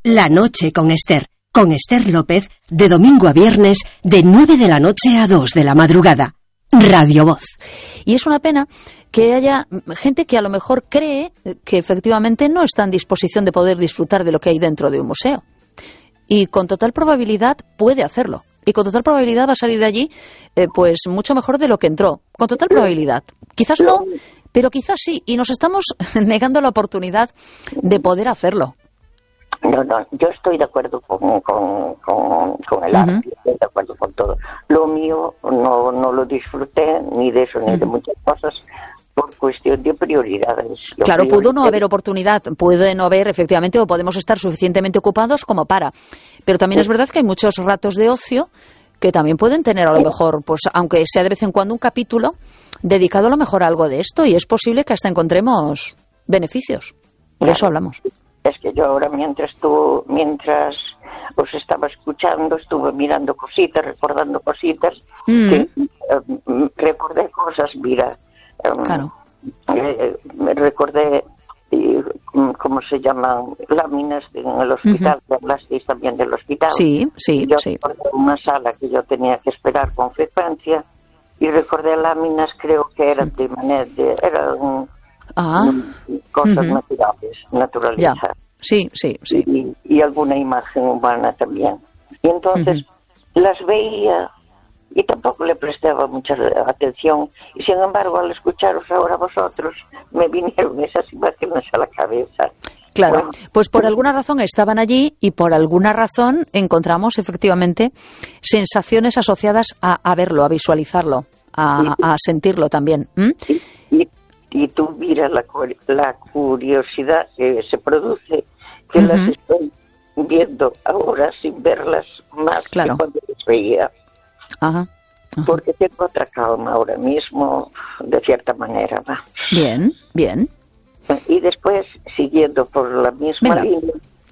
La noche con Esther López, de domingo a viernes, de 9 de la noche a 2 de la madrugada. Radio Voz. Y es una pena que haya gente que a lo mejor cree que efectivamente no está en disposición de poder disfrutar de lo que hay dentro de un museo. Y con total probabilidad puede hacerlo. Y con total probabilidad va a salir de allí pues mucho mejor de lo que entró. Con total probabilidad. Quizás no, pero quizás sí. Y nos estamos negando la oportunidad de poder hacerlo. No, yo estoy de acuerdo con el arte, estoy de acuerdo con todo. Lo mío no lo disfruté, ni de eso, ni de muchas cosas, por cuestión de prioridades. Claro, pudo no haber oportunidad, puede no haber, efectivamente, o podemos estar suficientemente ocupados como para. Pero también es verdad que hay muchos ratos de ocio que también pueden tener a lo mejor, pues aunque sea de vez en cuando un capítulo dedicado a lo mejor a algo de esto, y es posible que hasta encontremos beneficios. Por eso hablamos. Es que yo ahora mientras os estaba escuchando, estuve mirando cositas, recordando cositas, que recordé cosas, mira. Claro. Recordé, ¿cómo se llaman? Láminas en el hospital, hablasteis también del hospital. Sí. Yo recordé una sala que yo tenía que esperar con frecuencia y recordé láminas, creo que eran de manera, eran cosas naturales. Ya. Sí. Y alguna imagen humana también. Y entonces las veía y tampoco le prestaba mucha atención. Y sin embargo, al escucharos ahora vosotros, me vinieron esas imágenes a la cabeza. Claro, Bueno, pues por alguna razón estaban allí y por alguna razón encontramos efectivamente sensaciones asociadas a verlo, a visualizarlo, a sentirlo también. Y tú mira la curiosidad que se produce, que las estoy viendo ahora sin verlas más que cuando las veía. Ajá. Porque tengo otra calma ahora mismo, de cierta manera. ¿Va? Bien. Y después, siguiendo por la misma línea,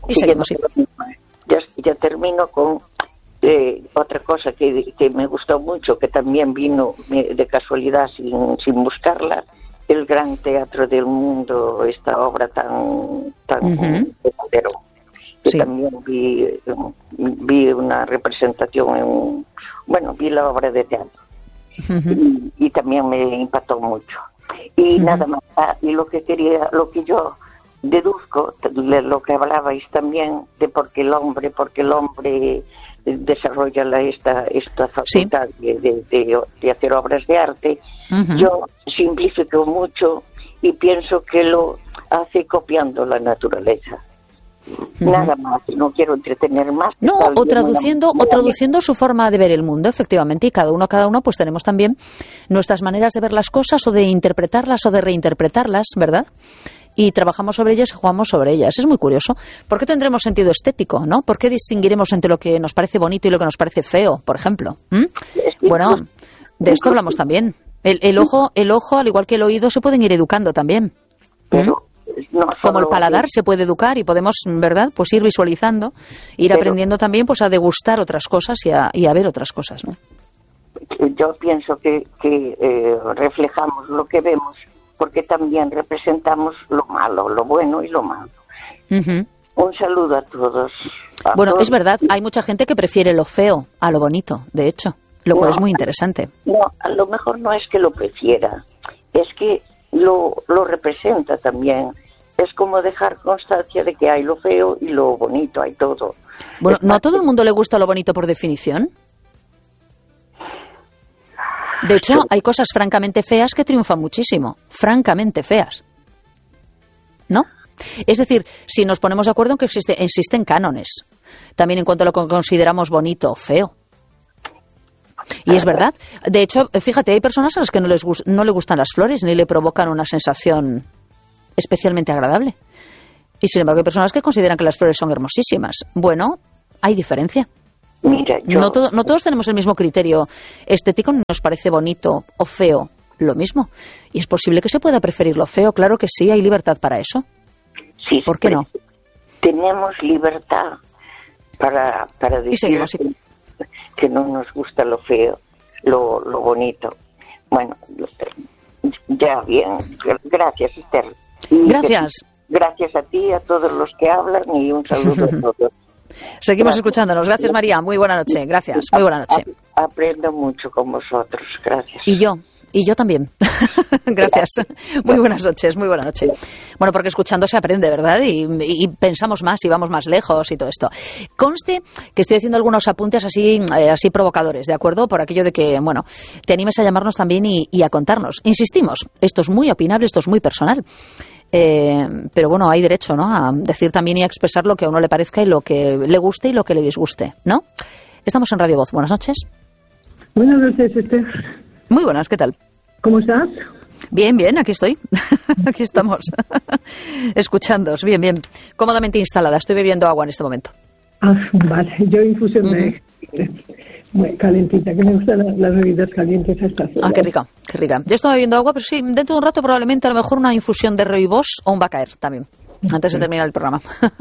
ya termino con otra cosa que me gustó mucho, que también vino de casualidad sin buscarla, el Gran Teatro del Mundo, esta obra tan verdadero. Que también vi una representación vi la obra de teatro y también me impactó mucho. Y nada más, y lo que yo deduzco, lo que hablabais también de porque el hombre desarrolla esta facultad de hacer obras de arte, yo simplifico mucho y pienso que lo hace copiando la naturaleza. Nada más, no quiero entretener más. No, o traduciendo su forma de ver el mundo, efectivamente, y cada uno pues tenemos también nuestras maneras de ver las cosas o de interpretarlas o de reinterpretarlas, ¿verdad? Y trabajamos sobre ellas y jugamos sobre ellas. Es muy curioso. ¿Por qué tendremos sentido estético, no? ¿Por qué distinguiremos entre lo que nos parece bonito y lo que nos parece feo, por ejemplo? Bueno, de esto hablamos también. El ojo, al igual que el oído, se pueden ir educando también. Pero como el paladar se puede educar y podemos, ¿verdad?, pues ir visualizando, aprendiendo también pues a degustar otras cosas y a ver otras cosas, ¿no? Yo pienso que reflejamos lo que vemos porque también representamos lo malo, lo bueno y lo malo. Un saludo a todos. Es verdad, hay mucha gente que prefiere lo feo a lo bonito, de hecho, lo cual es muy interesante. No, a lo mejor no es que lo prefiera, es que lo representa también. Es como dejar constancia de que hay lo feo y lo bonito, hay todo. Bueno, ¿no a todo el mundo le gusta lo bonito por definición? De hecho, hay cosas francamente feas que triunfan muchísimo. Francamente feas. ¿No? Es decir, si nos ponemos de acuerdo en que existen cánones, también en cuanto a lo que consideramos bonito o feo. Y es verdad. De hecho, fíjate, hay personas a las que no le gustan las flores ni le provocan una sensación especialmente agradable. Y sin embargo hay personas que consideran que las flores son hermosísimas. Bueno, hay diferencia. Mira, no todos tenemos el mismo criterio estético, ni nos parece bonito o feo lo mismo. Y es posible que se pueda preferir lo feo, claro que sí, hay libertad para eso. Sí, ¿por qué no? Tenemos libertad para decir que no nos gusta lo feo, lo bonito. Bueno, ya bien. Gracias, Esther. Gracias. Gracias a ti, a todos los que hablan y un saludo a todos. Seguimos escuchándonos. Gracias, María. Muy buena noche. Gracias. Muy buena noche. Aprendo mucho con vosotros. Gracias. Y yo también. Gracias. Muy buenas noches, muy buena noche. Bueno, porque escuchando se aprende, ¿verdad? Y pensamos más y vamos más lejos y todo esto. Conste que estoy haciendo algunos apuntes así provocadores, ¿de acuerdo? Por aquello de que, bueno, te animes a llamarnos también y a contarnos. Insistimos, esto es muy opinable, esto es muy personal. Pero bueno, hay derecho, ¿no?, a decir también y a expresar lo que a uno le parezca y lo que le guste y lo que le disguste, ¿no? Estamos en Radio Voz. Buenas noches. Buenas noches, Esther. Muy buenas, ¿qué tal? ¿Cómo estás? Bien, bien, aquí estoy. Aquí estamos. Escuchándoos, bien, bien. Cómodamente instalada. Estoy bebiendo agua en este momento. Ah, vale. Yo infusión de muy calentita, que me gustan las bebidas calientes a estas horas. Ah, qué rica, qué rica. Yo estaba bebiendo agua, pero sí, dentro de un rato probablemente a lo mejor una infusión de Rooibos o un Bacaer también, antes de terminar el programa.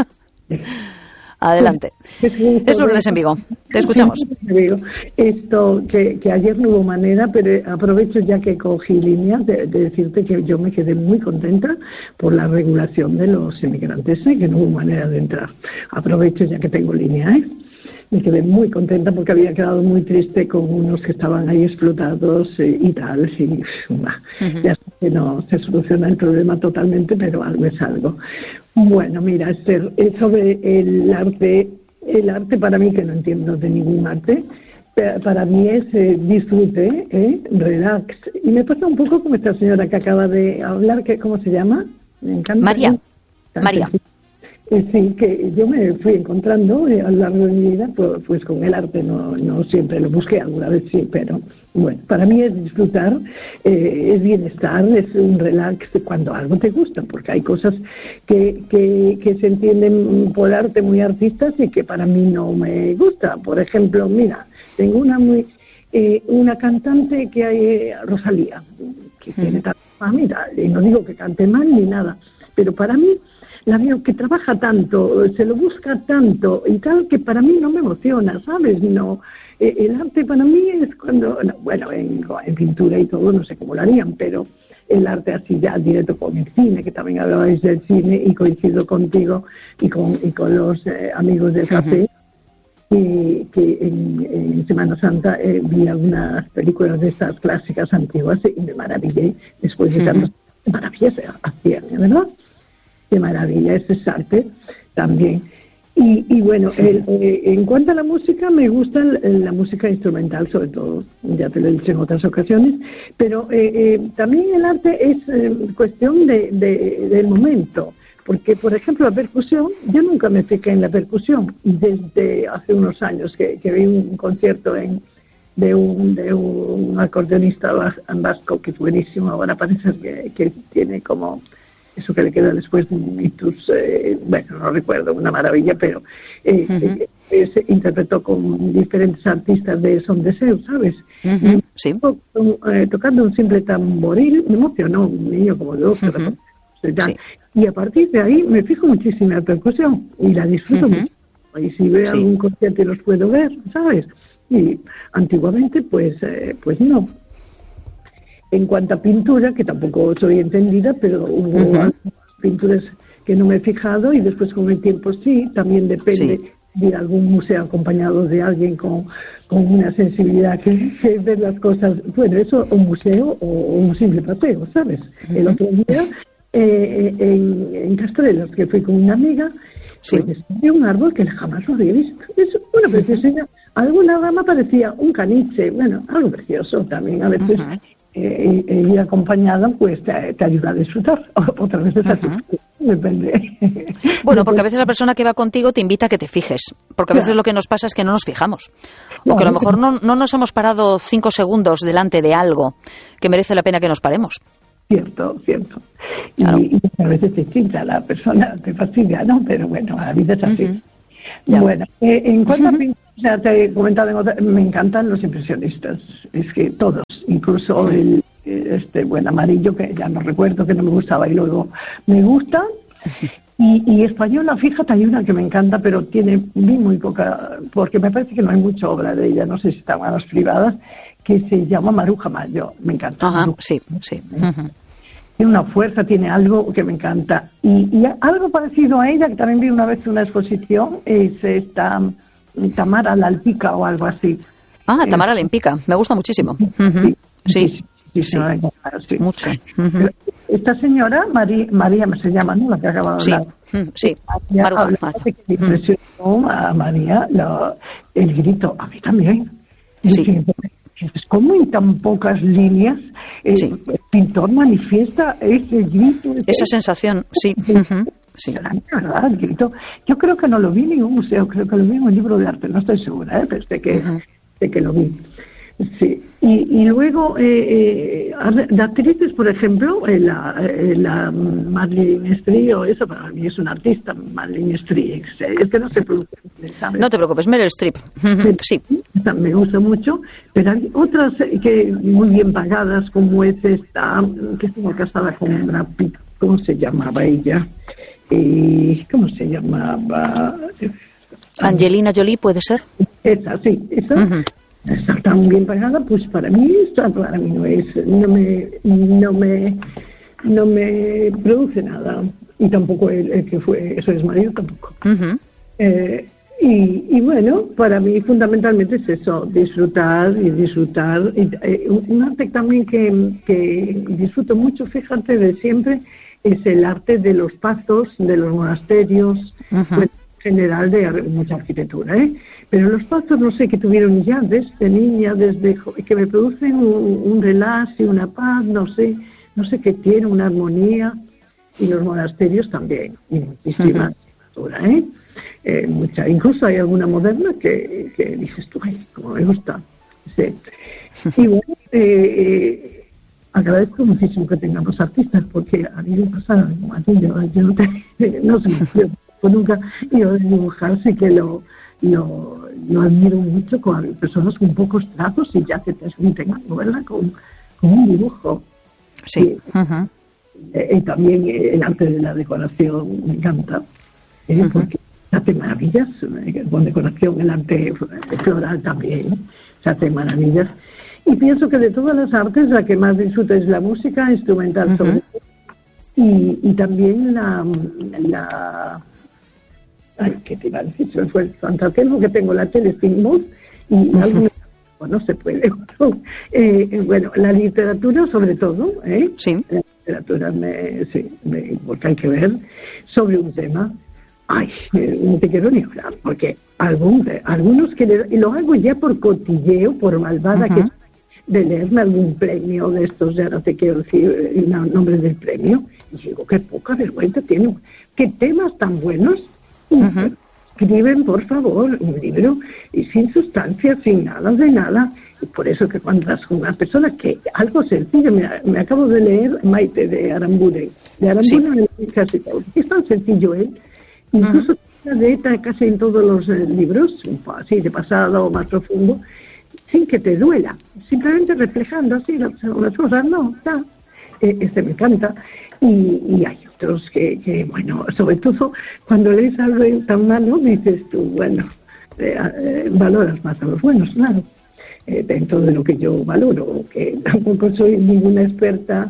Adelante. Es Lourdes en Vigo. Te escuchamos. Esto, que ayer no hubo manera, pero aprovecho ya que cogí línea de decirte que yo me quedé muy contenta por la regulación de los inmigrantes, que no hubo manera de entrar. Aprovecho ya que tengo línea, Me quedé muy contenta porque había quedado muy triste con unos que estaban ahí explotados y tal. Y, ya sé que no se soluciona el problema totalmente, pero algo es algo. Bueno, mira, Esther, sobre el arte para mí, que no entiendo de ningún arte, para mí es disfrute, relax. Y me pasa un poco como esta señora que acaba de hablar, ¿cómo se llama? Me encanta. María. Sí, que yo me fui encontrando a lo largo de mi vida, pues con el arte, no siempre lo busqué, alguna vez sí, pero bueno, para mí es disfrutar, es bienestar, es un relax cuando algo te gusta, porque hay cosas que se entienden por arte muy artistas y que para mí no me gusta. Por ejemplo, mira, tengo una cantante que hay, Rosalía, que tiene tanta fama, y no digo que cante mal ni nada, pero para mí la veo que trabaja tanto, se lo busca tanto y tal, que para mí no me emociona, ¿sabes? No, el arte para mí es cuando, bueno, en pintura y todo, no sé cómo lo harían, pero el arte así ya directo con el cine, que también hablabais del cine y coincido contigo y con los amigos del café, que en Semana Santa vi algunas películas de estas clásicas antiguas y me maravillé después de tantas maravillas hacían, ¿verdad? De maravilla, ese es arte también. Y bueno, en cuanto a la música, me gusta la música instrumental, sobre todo, ya te lo he dicho en otras ocasiones, pero también el arte es cuestión del momento, porque, por ejemplo, la percusión, yo nunca me fijé en la percusión, desde hace unos años que vi un concierto de un acordeonista vasco que es buenísimo, ahora parece que tiene como eso que le queda después de un ictus, bueno, no recuerdo, una maravilla, pero se interpretó con diferentes artistas de son de Seu, ¿sabes? Sí. Tocando un simple tamboril, me emocionó, un niño como yo, sí. Y a partir de ahí me fijo muchísimo en la percusión y la disfruto mucho. Y si veo algún concierto los puedo ver, ¿sabes? Y antiguamente, pues no. En cuanto a pintura, que tampoco soy entendida, pero hubo algunas pinturas que no me he fijado y después con el tiempo sí, también depende de ir a algún museo acompañado de alguien con una sensibilidad que ver las cosas, bueno, eso, un museo o un simple paseo, ¿sabes? El otro día en Castrelos, que fui con una amiga, pues vi un árbol que jamás lo había visto. Es una preciosidad. Alguna rama parecía un caniche, bueno, algo precioso también, a veces. Ir acompañada pues te ayuda a disfrutar, otras veces depende. Bueno, porque a veces la persona que va contigo te invita a que te fijes, porque a veces lo que nos pasa es que no nos fijamos, o que a lo mejor no nos hemos parado 5 segundos delante de algo que merece la pena que nos paremos. Cierto. Claro. Y a veces te chincha la persona, te fastidia, ¿no? Pero bueno, a veces es así. Bueno, en cuanto a pintura, ya te he comentado, me encantan los impresionistas, es que todos, incluso el buen amarillo, que ya no recuerdo, que no me gustaba y luego me gusta. Y española, fíjate, hay una que me encanta, pero tiene muy poca, porque me parece que no hay mucha obra de ella, no sé si están manos privadas, que se llama Maruja Mayo, me encanta. Sí. tiene una fuerza, tiene algo que me encanta. Y algo parecido a ella, que también vi una vez en una exposición, es esta Tamara Lalpica o algo así. Tamara Lempica, me gusta muchísimo. Sí. Sí, mucho. Esta señora, María se llama, ¿no? La que acaba de hablar. Sí, Maruja. Que le impresionó a María el grito, a mí también. Sí. ¿Cómo en tan pocas líneas el pintor manifiesta ese grito? Esa sensación, sí. Sí. ¿Verdad? El grito. Yo creo que no lo vi en ningún museo, creo que lo vi en un libro de arte, no estoy segura, pero sé que lo vi. Sí. Y luego, de actrices, por ejemplo, la Marlene Strieck, eso para mí es una artista, Marlene Strieck, es que no se produce, ¿sabes? No te preocupes, Meryl Streep. Sí. Me gusta mucho, pero hay otras que muy bien pagadas, como es esta, que estuvo casada con Brad Pitt, ¿cómo se llamaba ella? ¿Cómo se llamaba? Angelina Jolie, ¿puede ser? Esa, sí, esa. Está tan bien pagada, pues para mí no me produce nada, y tampoco el que fue su exmarido tampoco. Y bueno, para mí fundamentalmente es eso, disfrutar. Un arte también que disfruto mucho, fíjate, de siempre, es el arte de los pazos, de los monasterios, en general de mucha arquitectura, pero los pazos, no sé, que tuvieron ya desde niña, que me producen un relax y una paz, no sé qué tiene, una armonía, y los monasterios también, y muchísima arquitectura, mucha. Incluso hay alguna moderna que dices tú, ay, como me gusta. Sí. Y bueno, agradezco muchísimo que tengamos artistas, porque a mí me pasa, yo no sé, nunca, yo de dibujar sí que lo admiro mucho con personas con pocos trazos y ya que te transmiten algo, ¿verdad? Con un dibujo. Sí. Y también el arte de la decoración me encanta, porque hace maravillas, con decoración, el arte floral también, se hace maravillas. Y pienso que de todas las artes la que más disfruto es la música instrumental, sobre todo, y también la ¿qué te iba a decir? Se me fue el fantasma, que tengo la tele sin voz y algo no se puede. Bueno, la literatura sobre todo, Sí. La literatura porque hay que ver sobre un tema. Ay, no te quiero ni hablar, porque algunos que lo hago ya por cotilleo, por malvada que de leerme algún premio de estos, ya no te quiero decir el nombre del premio, y digo, qué poca vergüenza tienen, qué temas tan buenos. Escriben, por favor, un libro y sin sustancia, sin nada de nada. Y por eso que cuando das con una persona que algo sencillo, me acabo de leer Maite de Aramburu. Casi todo. Es tan sencillo él. Incluso de casi en todos los libros, así de pasado o más profundo, sin que te duela. Simplemente reflejando así las cosas, no, está. Este me encanta. Y hay otros que, bueno, sobre todo cuando lees algo tan malo, dices tú, bueno, valoras más a los buenos, claro, dentro de lo que yo valoro, que tampoco soy ninguna experta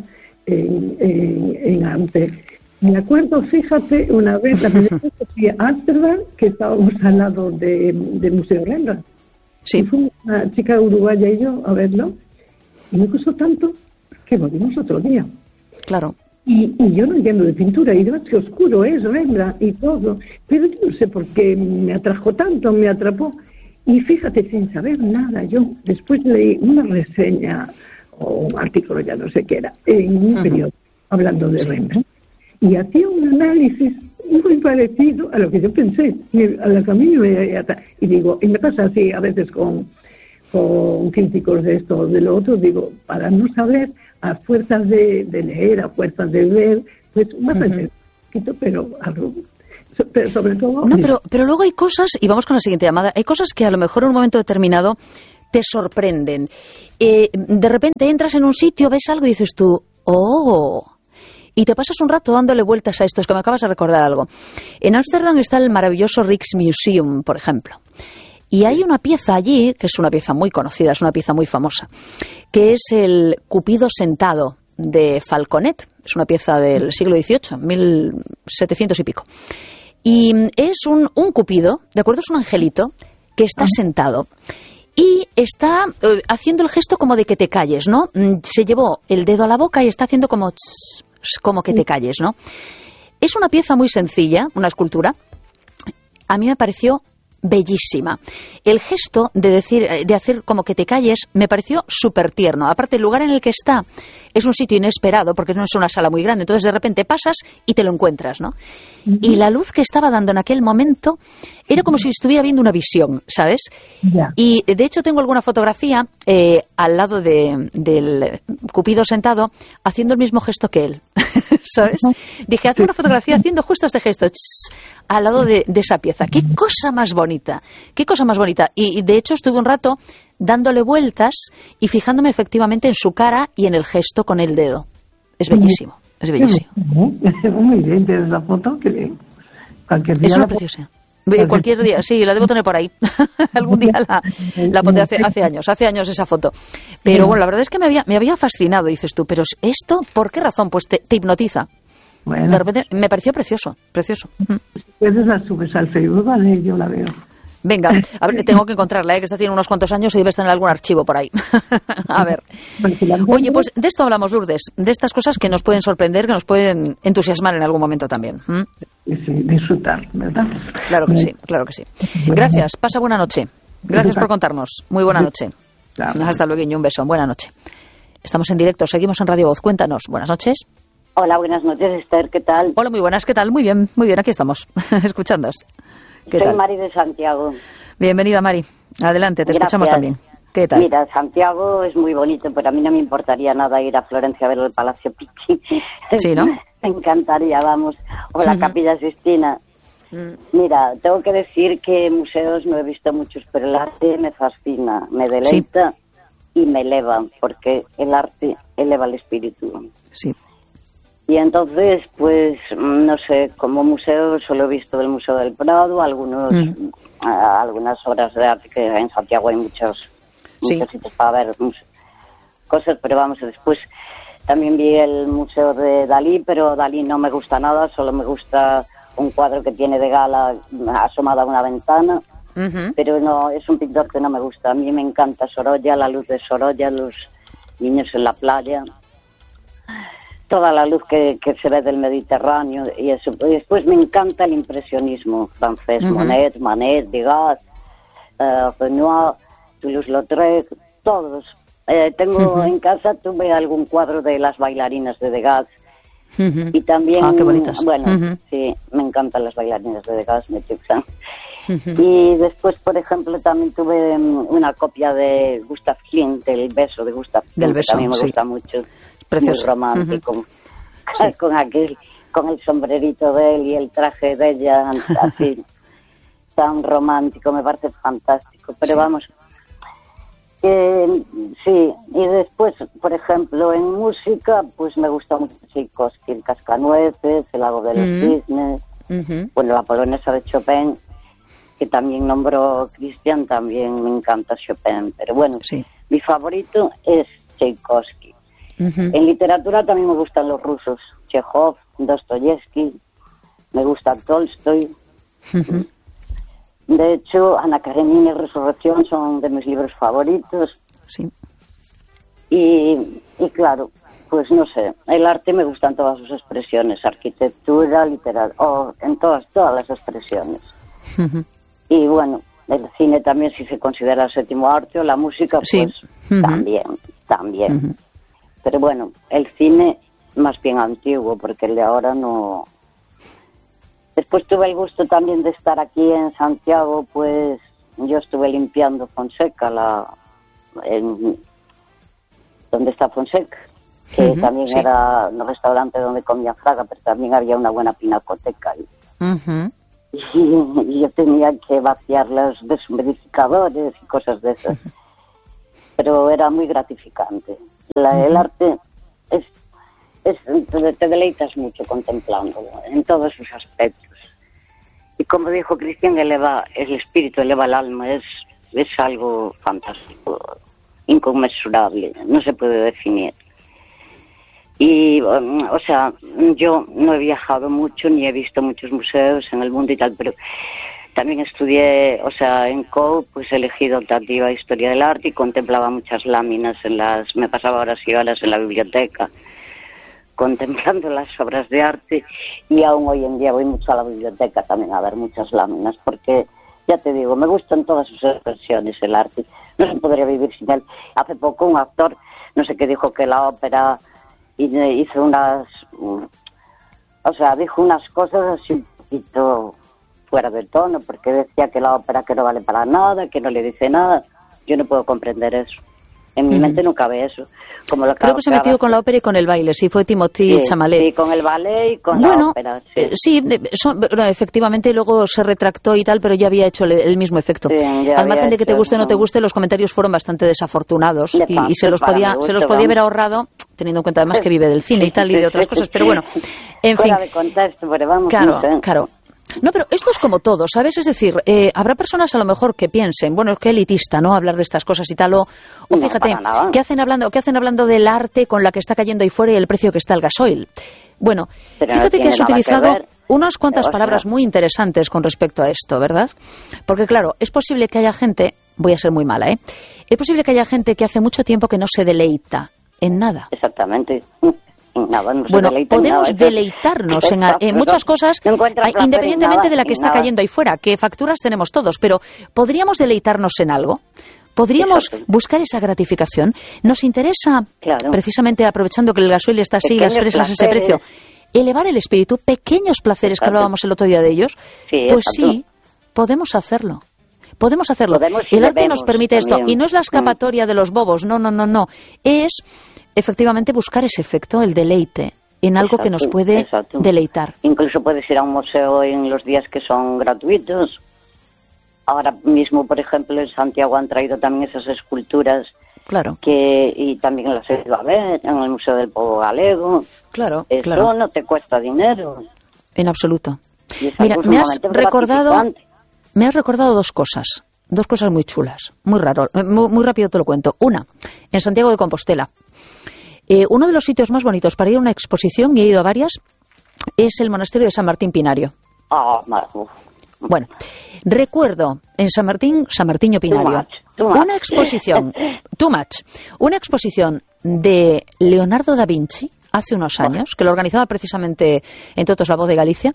en arte. Me acuerdo, fíjate, una vez, la primera vez que fui a Ámsterdam, que estábamos al lado del Museo Rembrandt. Sí. Y fue una chica uruguaya y yo a verlo, y me gustó tanto que volvimos otro día. Claro. Y yo no entiendo de pintura, y además que oscuro es Rembrandt y todo, pero yo no sé por qué me atrajo tanto, me atrapó. Y fíjate, sin saber nada, yo después leí una reseña o un artículo, ya no sé qué era, en un periódico, hablando de Rembrandt, y hacía un análisis muy parecido a lo que yo pensé, a lo que a mí y digo, y me pasa así a veces con críticos de esto o de lo otro, digo, para no saber, a fuerzas de leer, a fuerzas de ver, pues más un poquito, pero algo, pero sobre todo... No, pero luego hay cosas, y vamos con la siguiente llamada, hay cosas que a lo mejor en un momento determinado te sorprenden. De repente entras en un sitio, ves algo y dices tú, ¡oh! Y te pasas un rato dándole vueltas a esto, es que me acabas de recordar algo. En Ámsterdam está el maravilloso Rijksmuseum, por ejemplo. Y hay una pieza allí, que es una pieza muy conocida, es una pieza muy famosa, que es el Cupido sentado de Falconet. Es una pieza del siglo XVIII, 1700 y pico. Y es un cupido, ¿de acuerdo? Es un angelito que está sentado y está haciendo el gesto como de que te calles, ¿no? Se llevó el dedo a la boca y está haciendo como que te calles, ¿no? Es una pieza muy sencilla, una escultura. A mí me pareció bellísima. El gesto de hacer como que te calles me pareció súper tierno. Aparte, el lugar en el que está es un sitio inesperado porque no es una sala muy grande. Entonces, de repente pasas y te lo encuentras, ¿no? Uh-huh. Y la luz que estaba dando en aquel momento era como si estuviera viendo una visión, ¿sabes? Yeah. Y, de hecho, tengo alguna fotografía al lado del Cupido sentado haciendo el mismo gesto que él, ¿sabes? Uh-huh. Dije, haz una fotografía haciendo justo este gesto, al lado de esa pieza. ¡Qué cosa más bonita! ¡Qué cosa más bonita! Y de hecho estuve un rato dándole vueltas y fijándome efectivamente en su cara y en el gesto con el dedo. Es bellísimo, es bellísimo. Muy bien, ¿tienes la foto? Qué bien. Cualquier día es una preciosa. Cualquier día, sí, la debo tener por ahí. Algún día la pondré hace años esa foto. Pero bueno, la verdad es que me había fascinado, dices tú, pero esto, ¿por qué razón? Pues te hipnotiza. Bueno. De repente me pareció precioso. Pues la subes al Facebook, ¿vale? Yo la veo. Venga, a ver, tengo que encontrarla, que esta tiene unos cuantos años y debe estar en algún archivo por ahí. A ver. Oye, pues de esto hablamos, Lourdes, de estas cosas que nos pueden sorprender, que nos pueden entusiasmar en algún momento también. Sí, disfrutar, ¿verdad? Claro que sí, claro que sí. Gracias, pasa buena noche. Gracias por contarnos. Muy buena noche. Hasta luego y un beso. Buena noche. Estamos en directo, seguimos en Radio Voz. Cuéntanos. Buenas noches. Hola, buenas noches, Esther, ¿qué tal? Hola, muy buenas, ¿qué tal? Muy bien, aquí estamos, escuchándoos. Soy Mari de Santiago. Bienvenida, Mari. Adelante, te escuchamos también. ¿Qué tal? Mira, Santiago es muy bonito, pero a mí no me importaría nada ir a Florencia a ver el Palacio Pichi. Sí, ¿no? Me encantaría, vamos. O la Capilla Sistina. Mira, tengo que decir que museos no he visto muchos, pero el arte me fascina, me deleita y me eleva, porque el arte eleva el espíritu. Sí. Y entonces, pues, no sé, como museo solo he visto el Museo del Prado, algunas obras de arte, que en Santiago hay muchos sitios para ver cosas, pero vamos, después también vi el Museo de Dalí, pero Dalí no me gusta nada, solo me gusta un cuadro que tiene de gala asomado a una ventana, pero no, es un pintor que no me gusta. A mí me encanta Sorolla, la luz de Sorolla, los niños en la playa, toda la luz que se ve del Mediterráneo y eso. Y después me encanta el impresionismo francés, Monet, Degas, Renoir, Toulouse-Lautrec, todos. Tengo en casa, tuve algún cuadro de las bailarinas de Degas y también, qué bonitas. Bueno, sí, me encantan las bailarinas de Degas, me chupan. Y después, por ejemplo, también tuve una copia de Gustav Klimt, del Beso de Gustav Klimt, del Beso, que a mí me gusta mucho. Precioso. Muy romántico, con el sombrerito de él y el traje de ella, así, tan romántico, me parece fantástico. Pero vamos, sí, y después, por ejemplo, en música, pues me gusta mucho Tchaikovsky, el Cascanueces, el Lago de los Cisnes, bueno, la polonesa de Chopin, que también nombró Cristian, también me encanta Chopin, pero bueno, mi favorito es Tchaikovsky. En literatura también me gustan los rusos, Chekhov, Dostoyevsky, me gusta Tolstoy. De hecho, Ana Karenina y Resurrección son de mis libros favoritos. Sí. Y claro, pues no sé, el arte me gusta en todas sus expresiones, arquitectura, literatura, en todas las expresiones. Y bueno, el cine también, si se considera el séptimo arte, o la música, pues también. Pero bueno, el cine más bien antiguo, porque el de ahora no. Después tuve el gusto también de estar aquí en Santiago, pues yo estuve limpiando Fonseca, donde está Fonseca, que también era un restaurante donde comía Fraga, pero también había una buena pinacoteca ahí. Y yo tenía que vaciar los deshumidificadores y cosas de esas. Pero era muy gratificante. El arte te deleitas mucho contemplándolo en todos sus aspectos. Y como dijo Cristian, eleva el espíritu, eleva el alma, es algo fantástico, inconmensurable, no se puede definir. Y, o sea, yo no he viajado mucho ni he visto muchos museos en el mundo y tal, pero también estudié, o sea, en COU, pues he elegido optativa Historia del Arte y contemplaba muchas láminas me pasaba horas y horas en la biblioteca contemplando las obras de arte, y aún hoy en día voy mucho a la biblioteca también a ver muchas láminas, porque ya te digo, me gustan todas sus expresiones, el arte, no se podría vivir sin él. Hace poco un actor, no sé qué, dijo que la ópera hizo dijo unas cosas así un poquito fuera de tono, porque decía que la ópera que no vale para nada, que no le dice nada. Yo no puedo comprender eso. En mi mente no cabe eso. Como lo Creo que se ha metido con la ópera y con el baile, sí, fue Timothée Chalamet. Sí, con el ballet y con la ópera. Efectivamente, luego se retractó y tal, pero ya había hecho el mismo efecto. Sí, al margen de que te guste o no te guste, los comentarios fueron bastante desafortunados y se los podía haber ahorrado, teniendo en cuenta además que vive del cine y tal y de otras cosas, pero bueno, en fin. Fuera de contexto, pero vamos, claro. No, pero esto es como todo, ¿sabes? Es decir, habrá personas a lo mejor que piensen, bueno, es que elitista, ¿no? Hablar de estas cosas y tal, o fíjate, ¿qué hacen hablando del arte con la que está cayendo ahí fuera y el precio que está el gasoil? Bueno, fíjate que has utilizado unas cuantas palabras muy interesantes con respecto a esto, ¿verdad? Porque claro, es posible que haya gente, voy a ser muy mala, es posible que haya gente que hace mucho tiempo que no se deleita en nada. Exactamente. Bueno, podemos deleitarnos en muchas cosas, independientemente de la que está cayendo ahí fuera, que facturas tenemos todos, pero ¿podríamos deleitarnos en algo? ¿Podríamos buscar esa gratificación? ¿Nos interesa, precisamente aprovechando que el gasoil está así, las fresas a ese precio, elevar el espíritu, pequeños placeres que hablábamos el otro día de ellos? Pues sí, podemos hacerlo. El arte nos permite esto, y no es la escapatoria de los bobos, no. Es efectivamente buscar ese efecto, el deleite, en algo que nos puede deleitar. Incluso puedes ir a un museo en los días que son gratuitos. Ahora mismo, por ejemplo, en Santiago han traído también esas esculturas. Claro. Y también las he ido a ver en el Museo del Povo Galego. Claro. Eso no te cuesta dinero. En absoluto. Mira, me has recordado dos cosas muy chulas, muy rápido te lo cuento. Una, en Santiago de Compostela. Uno de los sitios más bonitos para ir a una exposición, y he ido a varias, es el monasterio de San Martín Pinario. Bueno, recuerdo en San Martiño Pinario, una exposición de Leonardo da Vinci hace unos años, que lo organizaba precisamente, entre otros, la Voz de Galicia,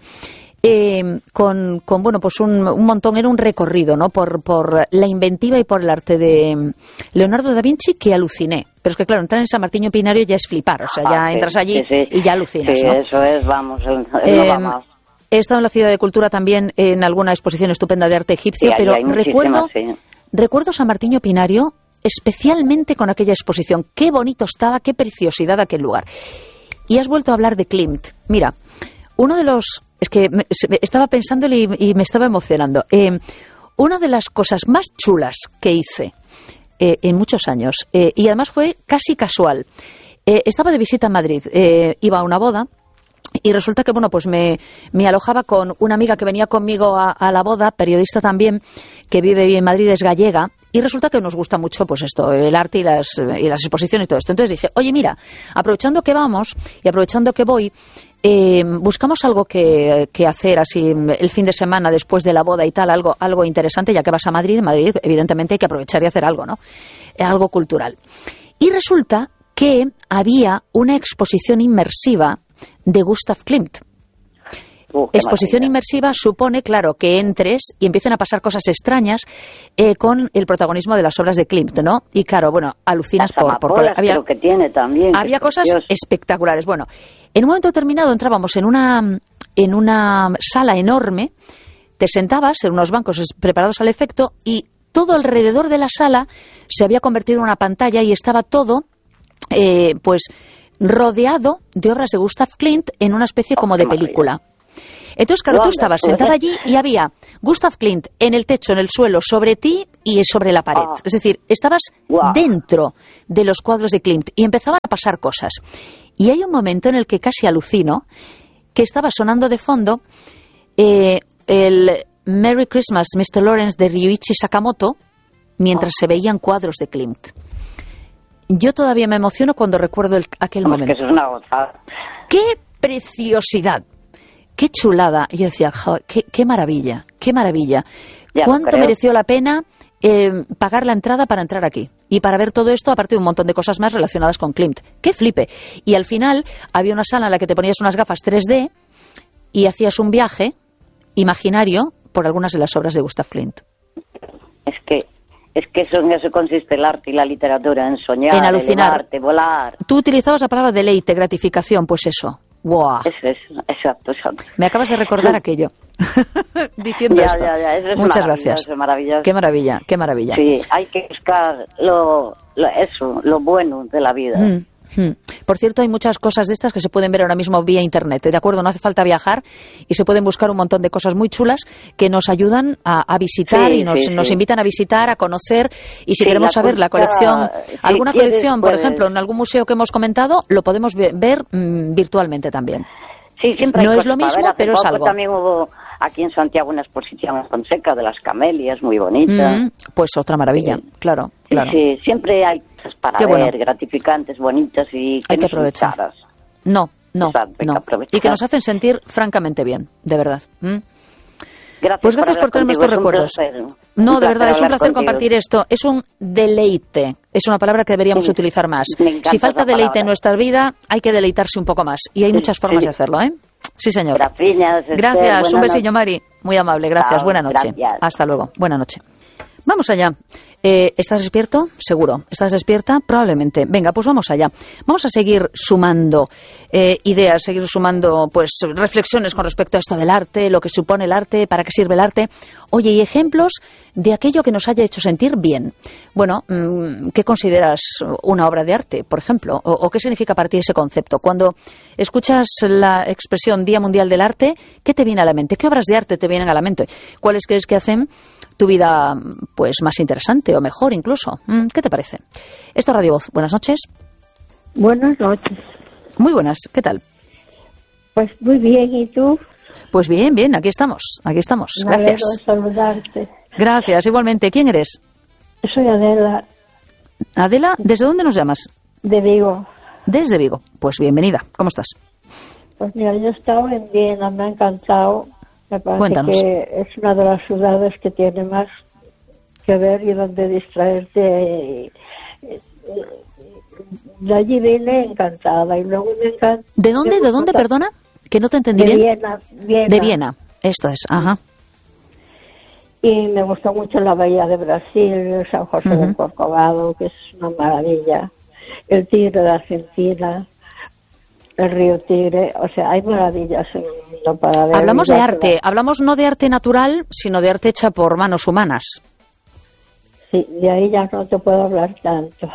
con pues un montón, era un recorrido, ¿no? por la inventiva y por el arte de Leonardo da Vinci, que aluciné. Pero es que claro, entrar en San Martiño Pinario ya es flipar, o sea, ya entras allí y ya alucinas, ¿no? Eso es, vamos. He estado en la Ciudad de Cultura también en alguna exposición estupenda de arte egipcio, pero recuerdo San Martiño Pinario especialmente con aquella exposición. Qué bonito estaba, qué preciosidad aquel lugar. Y has vuelto a hablar de Klimt. Mira, uno de los... Es que estaba pensando y me estaba emocionando. Una de las cosas más chulas que hice en muchos años, y además fue casi casual, estaba de visita en Madrid, iba a una boda, y resulta que pues me alojaba con una amiga que venía conmigo a la boda, periodista también, que vive en Madrid, es gallega, y resulta que nos gusta mucho pues esto, el arte y las exposiciones y todo esto. Entonces dije, oye, mira, aprovechando que vamos y aprovechando que voy, buscamos algo que hacer así el fin de semana después de la boda y tal, algo interesante, ya que vas a Madrid. En Madrid evidentemente hay que aprovechar y hacer algo, ¿no? Algo cultural. Y resulta que había una exposición inmersiva de Gustav Klimt. Exposición inmersiva supone, claro, que entres y empiecen a pasar cosas extrañas con el protagonismo de las obras de Klimt, ¿no? Y claro, bueno, alucinas creo que tiene también. Había cosas espectaculares. Bueno, en un momento determinado entrábamos en una sala enorme, te sentabas en unos bancos preparados al efecto y todo alrededor de la sala se había convertido en una pantalla y estaba todo, pues, rodeado de obras de Gustav Klimt en una especie como de película. Entonces, claro, tú estabas sentada allí y había Gustav Klimt en el techo, en el suelo, sobre ti y sobre la pared. Es decir, estabas dentro de los cuadros de Klimt y empezaban a pasar cosas. Y hay un momento en el que casi alucino, que estaba sonando de fondo el Merry Christmas, Mr. Lawrence de Ryuichi Sakamoto, mientras se veían cuadros de Klimt. Yo todavía me emociono cuando recuerdo aquel momento. Que eso es una gozada. ¡Qué preciosidad! ¡Qué chulada! Y yo decía, qué maravilla, qué maravilla. ¿Cuánto mereció la pena pagar la entrada para entrar aquí? Y para ver todo esto, aparte de un montón de cosas más relacionadas con Klimt. ¡Qué flipe! Y al final había una sala en la que te ponías unas gafas 3D y hacías un viaje imaginario por algunas de las obras de Gustav Klimt. Es que en eso consiste el arte y la literatura, en soñar, en alucinar, elevarte, volar. Tú utilizabas la palabra deleite, gratificación, pues eso. ¡Wow! Exacto. Me acabas de recordar aquello. Diciendo esto. Eso es muchas gracias. Es maravilloso. Qué maravilla. Sí, hay que buscar lo bueno de la vida. Por cierto, hay muchas cosas de estas que se pueden ver ahora mismo vía internet, ¿de acuerdo? No hace falta viajar y se pueden buscar un montón de cosas muy chulas que nos ayudan a visitar y nos invitan a visitar, a conocer, y si queremos saber la colección, alguna colección, por ejemplo, en algún museo que hemos comentado, lo podemos ver virtualmente también. Sí, siempre no es lo mismo, pero es algo. También hubo aquí en Santiago una exposición en Fonseca de las camelias, muy bonita. Pues otra maravilla, claro. Sí, siempre hay cosas para ver, gratificantes, bonitas y que hay que aprovechar. No. Y que nos hacen sentir francamente bien, de verdad. Pues gracias por traerme estos recuerdos. No, de verdad, es un placer compartir esto. Es un deleite. Es una palabra que deberíamos utilizar más. Si falta deleite en nuestra vida, hay que deleitarse un poco más. Y hay muchas formas de hacerlo, ¿eh? Sí, señor. Gracias. Un besillo, Mari. Muy amable. Gracias. Buena noche. Hasta luego. Buena noche. Vamos allá. ¿Estás despierto? Seguro. ¿Estás despierta? Probablemente. Venga, pues vamos allá. Vamos a seguir sumando ideas, seguir sumando pues reflexiones con respecto a esto del arte, lo que supone el arte, para qué sirve el arte. Oye, y ejemplos de aquello que nos haya hecho sentir bien. Bueno, ¿qué consideras una obra de arte, por ejemplo? ¿O qué significa para ti ese concepto? Cuando escuchas la expresión Día Mundial del Arte, ¿qué te viene a la mente? ¿Qué obras de arte te vienen a la mente? ¿Cuáles crees que hacen tu vida pues más interesante o mejor incluso? ¿Qué te parece? Esto es Radio Voz. Buenas noches. Buenas noches. Muy buenas. ¿Qué tal? Pues muy bien. ¿Y tú? Pues bien. Aquí estamos. Gracias. Me alegro de saludarte. Gracias. Igualmente. ¿Quién eres? Soy Adela. Adela, ¿desde dónde nos llamas? De Vigo. Desde Vigo. Pues bienvenida. ¿Cómo estás? Pues mira, yo he estado en Viena. Me ha encantado. Me parece Cuéntanos. que es una de las ciudades que tiene más que ver y donde distraerte. De allí vine encantada y luego me encanta. ¿De dónde, perdona? Que no te entendí bien. Viena. De Viena, esto es, ajá. Y me gustó mucho la Bahía de Brasil, San José del Corcovado, que es una maravilla. El Tigre de Argentina, el río Tigre, o sea, hay maravillas en el mundo para ver. Hablamos de arte, hablamos no de arte natural, sino de arte hecha por manos humanas. Sí, de ahí ya no te puedo hablar tanto.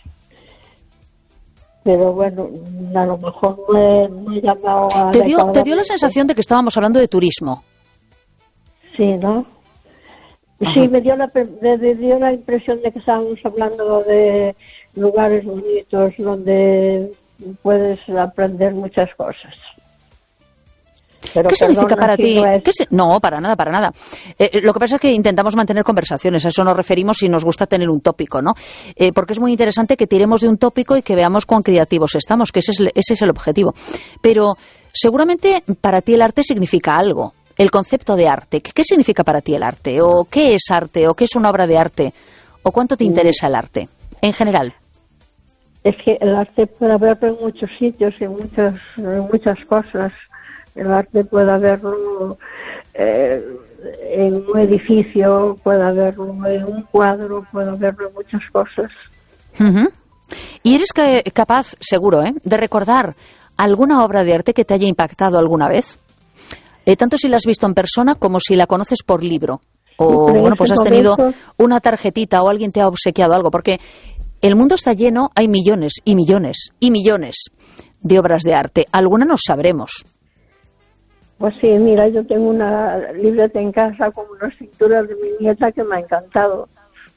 Pero bueno, a lo mejor no he llamado a... ¿Te dio la sensación de que estábamos hablando de turismo? Sí, ¿no? Ajá. Sí, me dio la impresión de que estábamos hablando de lugares bonitos donde puedes aprender muchas cosas. Pero ¿qué significa para ti? No, para nada. Lo que pasa es que intentamos mantener conversaciones, a eso nos referimos y nos gusta tener un tópico, ¿no? Porque es muy interesante que tiremos de un tópico y que veamos cuán creativos estamos, que ese es el objetivo. Pero seguramente para ti el arte significa algo, el concepto de arte. ¿Qué significa para ti el arte? ¿O qué es arte? ¿O qué es una obra de arte? ¿O cuánto te interesa el arte en general? Es que el arte puede haberlo en muchos sitios, en muchas cosas. El arte puede haberlo en un edificio, puede haberlo en un cuadro, puede haberlo en muchas cosas. ¿Y eres capaz, seguro, de recordar alguna obra de arte que te haya impactado alguna vez? Tanto si la has visto en persona como si la conoces por libro. O, bueno, pues has tenido una tarjetita o alguien te ha obsequiado algo. Porque el mundo está lleno, hay millones y millones y millones de obras de arte. Alguna nos sabremos. Pues sí, mira, yo tengo una libreta en casa con unas pinturas de mi nieta que me ha encantado.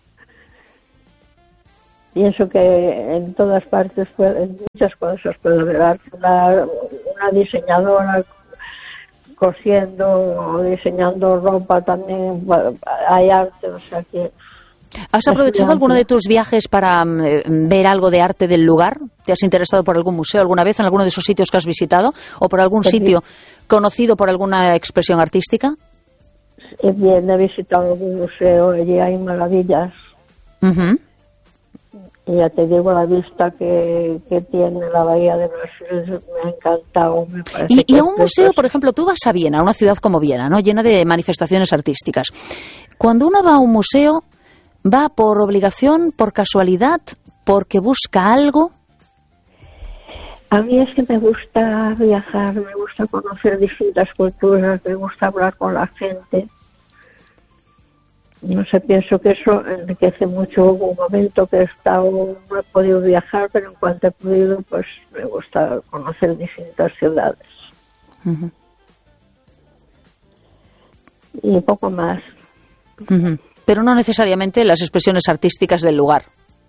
Pienso que en todas partes, en muchas cosas puede haber arte. Una diseñadora cosiendo o diseñando ropa también hay arte, o sea que ¿Has aprovechado alguno de tus viajes para ver algo de arte del lugar? ¿Te has interesado por algún museo alguna vez en alguno de esos sitios que has visitado? ¿O por algún sitio conocido por alguna expresión artística? Bien, he visitado algún museo, allí hay maravillas. Y ya te digo, la vista que tiene la Bahía de Brasil me ha encantado. Me parece y a un museo, por ejemplo, tú vas a Viena, a una ciudad como Viena, ¿no?, llena de manifestaciones artísticas. Cuando uno va a un museo, ¿va por obligación, por casualidad, porque busca algo? A mí es que me gusta viajar, me gusta conocer distintas culturas, me gusta hablar con la gente. No sé, pienso que eso enriquece mucho. Hubo un momento que no he podido viajar, pero en cuanto he podido, pues me gusta conocer distintas ciudades. Y poco más. Pero no necesariamente las expresiones artísticas del lugar.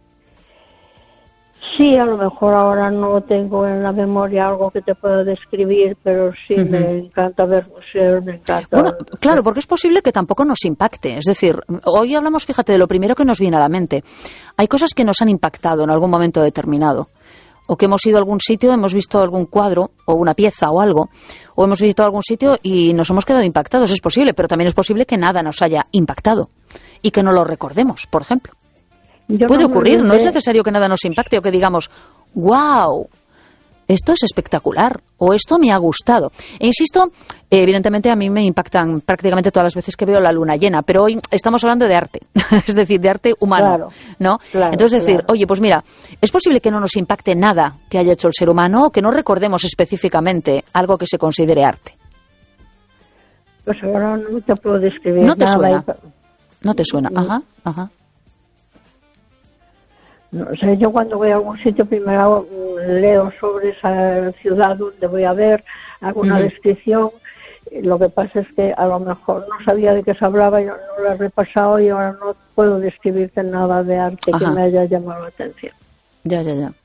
Sí, a lo mejor ahora no tengo en la memoria algo que te pueda describir, pero sí me encanta ver museos, me encanta... Bueno, claro, porque es posible que tampoco nos impacte. Es decir, hoy hablamos, fíjate, de lo primero que nos viene a la mente. Hay cosas que nos han impactado en algún momento determinado. O que hemos ido a algún sitio, hemos visto algún cuadro o una pieza o algo, o hemos visitado algún sitio y nos hemos quedado impactados. Es posible, pero también es posible que nada nos haya impactado y que no lo recordemos, por ejemplo. Puede ocurrir, no es necesario que nada nos impacte o que digamos, wow, esto es espectacular o esto me ha gustado. E insisto, evidentemente a mí me impactan prácticamente todas las veces que veo la luna llena, pero hoy estamos hablando de arte, es decir, de arte humano, ¿no? Entonces decir, oye, pues mira, es posible que no nos impacte nada que haya hecho el ser humano o que no recordemos específicamente algo que se considere arte. Pues ahora no te puedo describir nada. ¿No te suena? Ajá. No, o sea, yo cuando voy a algún sitio primero leo sobre esa ciudad donde voy a ver alguna descripción. Lo que pasa es que a lo mejor no sabía de qué se hablaba, yo no lo he repasado y ahora no puedo describirte nada de arte que me haya llamado la atención. Ya.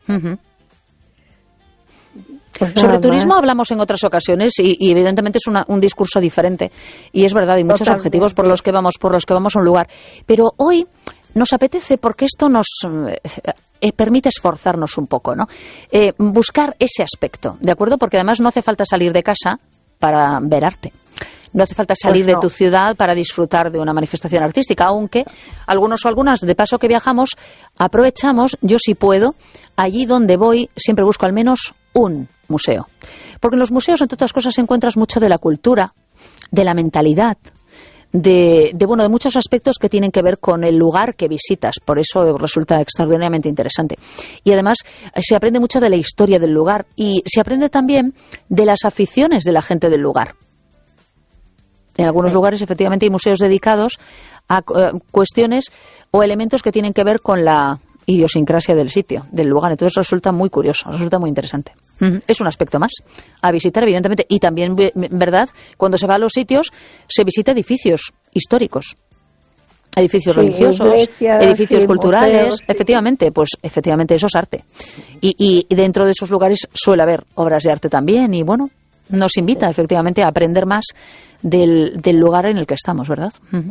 Pues sobre turismo hablamos en otras ocasiones y evidentemente es un discurso diferente y es verdad, hay muchos objetivos por los que vamos a un lugar, pero hoy nos apetece, porque esto nos permite esforzarnos un poco, ¿no? Buscar ese aspecto, ¿de acuerdo? Porque además no hace falta salir de casa para ver arte. No hace falta salir de tu ciudad para disfrutar de una manifestación artística, aunque algunos o algunas, de paso que viajamos, aprovechamos, yo sí puedo, allí donde voy siempre busco al menos un museo. Porque en los museos, entre otras cosas, encuentras mucho de la cultura, de la mentalidad, de muchos aspectos que tienen que ver con el lugar que visitas. Por eso resulta extraordinariamente interesante. Y además se aprende mucho de la historia del lugar y se aprende también de las aficiones de la gente del lugar. En algunos lugares, efectivamente, hay museos dedicados a cuestiones o elementos que tienen que ver con la idiosincrasia del sitio, del lugar. Entonces resulta muy curioso, resulta muy interesante. Es un aspecto más a visitar, evidentemente. Y también, ¿verdad?, cuando se va a los sitios, se visita edificios históricos, edificios religiosos, iglesias, edificios culturales. Museos, efectivamente, pues efectivamente eso es arte. Y dentro de esos lugares suele haber obras de arte también. Y bueno, nos invita efectivamente a aprender más del lugar en el que estamos, ¿verdad?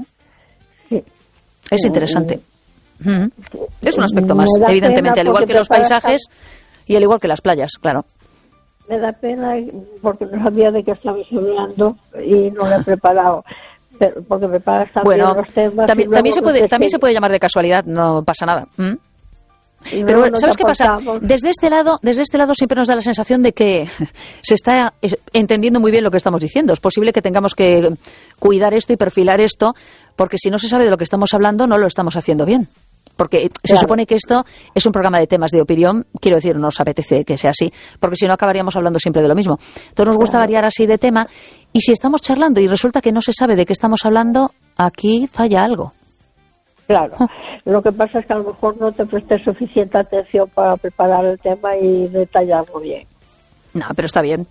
Es interesante. Es un aspecto más, evidentemente, al igual que los paisajes y al igual que las playas, claro. Me da pena porque no sabía de qué estabas hablando y no lo he preparado. Pero porque preparas también los temas. También se puede llamar de casualidad, no pasa nada. Pero ¿sabes qué pasa? Desde este lado siempre nos da la sensación de que se está entendiendo muy bien lo que estamos diciendo. Es posible que tengamos que cuidar esto y perfilar esto, porque si no se sabe de lo que estamos hablando, no lo estamos haciendo bien. Porque se supone que esto es un programa de temas de opinión, quiero decir, nos apetece que sea así, porque si no acabaríamos hablando siempre de lo mismo. Entonces nos gusta variar así de tema, y si estamos charlando y resulta que no se sabe de qué estamos hablando, aquí falla algo. Claro, lo que pasa es que a lo mejor no te prestes suficiente atención para preparar el tema y detallarlo bien. No, pero está bien.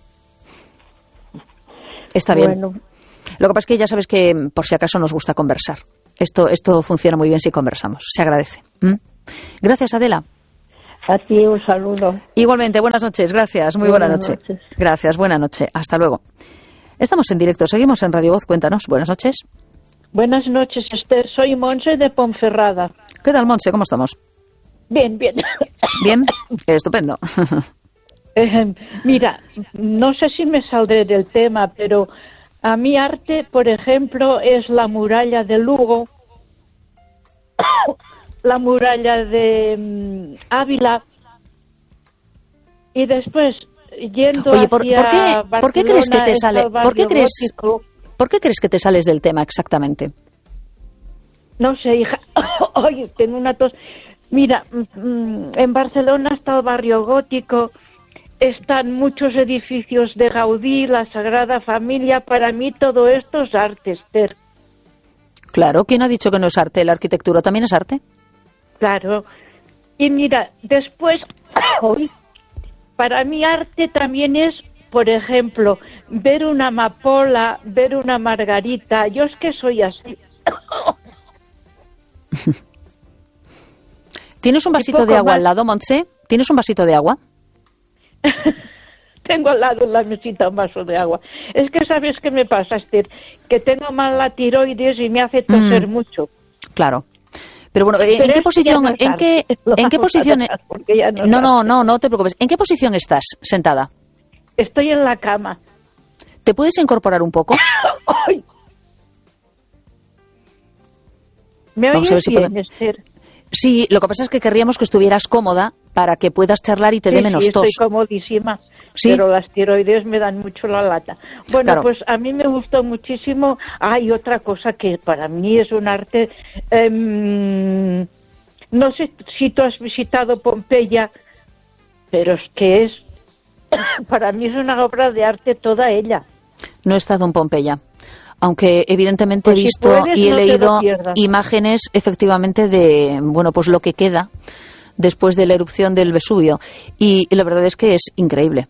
Está bien. Lo que pasa es que ya sabes que por si acaso nos gusta conversar. Esto funciona muy bien si conversamos. Se agradece. Gracias, Adela. A ti un saludo. Igualmente, buenas noches. Gracias. Muy buena noche. Gracias, buena noche. Hasta luego. Estamos en directo. Seguimos en Radio Voz. Cuéntanos. Buenas noches. Buenas noches, Esther. Soy Monse de Ponferrada. ¿Qué tal, Montse? ¿Cómo estamos? Bien, bien. Bien, estupendo. Mira, no sé si me saldré del tema, pero a mi arte, por ejemplo, es la muralla de Lugo, la muralla de Ávila, y después yendo Oye, hacia ¿por qué crees que te sale? ¿Por qué crees que te sales del tema exactamente? No sé, hija. Oye, tengo una tos. Mira, en Barcelona está el barrio gótico, están muchos edificios de Gaudí, la Sagrada Familia. Para mí todo esto es arte, Esther. Claro, ¿quién ha dicho que no es arte? ¿La arquitectura también es arte? Claro. Y mira, después, para mí arte también es, por ejemplo, ver una amapola, ver una margarita. Yo es que soy así. ¿Tienes un vasito de agua al lado, Montse? ¿Tienes un vasito de agua? Tengo al lado en la mesita un vaso de agua. Es que ¿sabes qué me pasa, Esther? Que tengo mal la tiroides y me hace toser mucho. Claro. Pero bueno, ¿en qué posición? No te preocupes. ¿En qué posición estás sentada? Estoy en la cama. ¿Te puedes incorporar un poco? ¿Me oyes bien, Esther? Sí, lo que pasa es que querríamos que estuvieras cómoda para que puedas charlar y te dé menos tos. Sí, estoy comodísima, ¿sí? Pero las tiroides me dan mucho la lata. Bueno, claro. Pues a mí me gustó muchísimo. Hay otra cosa que para mí es un arte. No sé si tú has visitado Pompeya, pero es que para mí es una obra de arte toda ella. No he estado en Pompeya. Aunque evidentemente he visto y he leído imágenes efectivamente de, bueno, pues lo que queda después de la erupción del Vesubio. Y la verdad es que es increíble.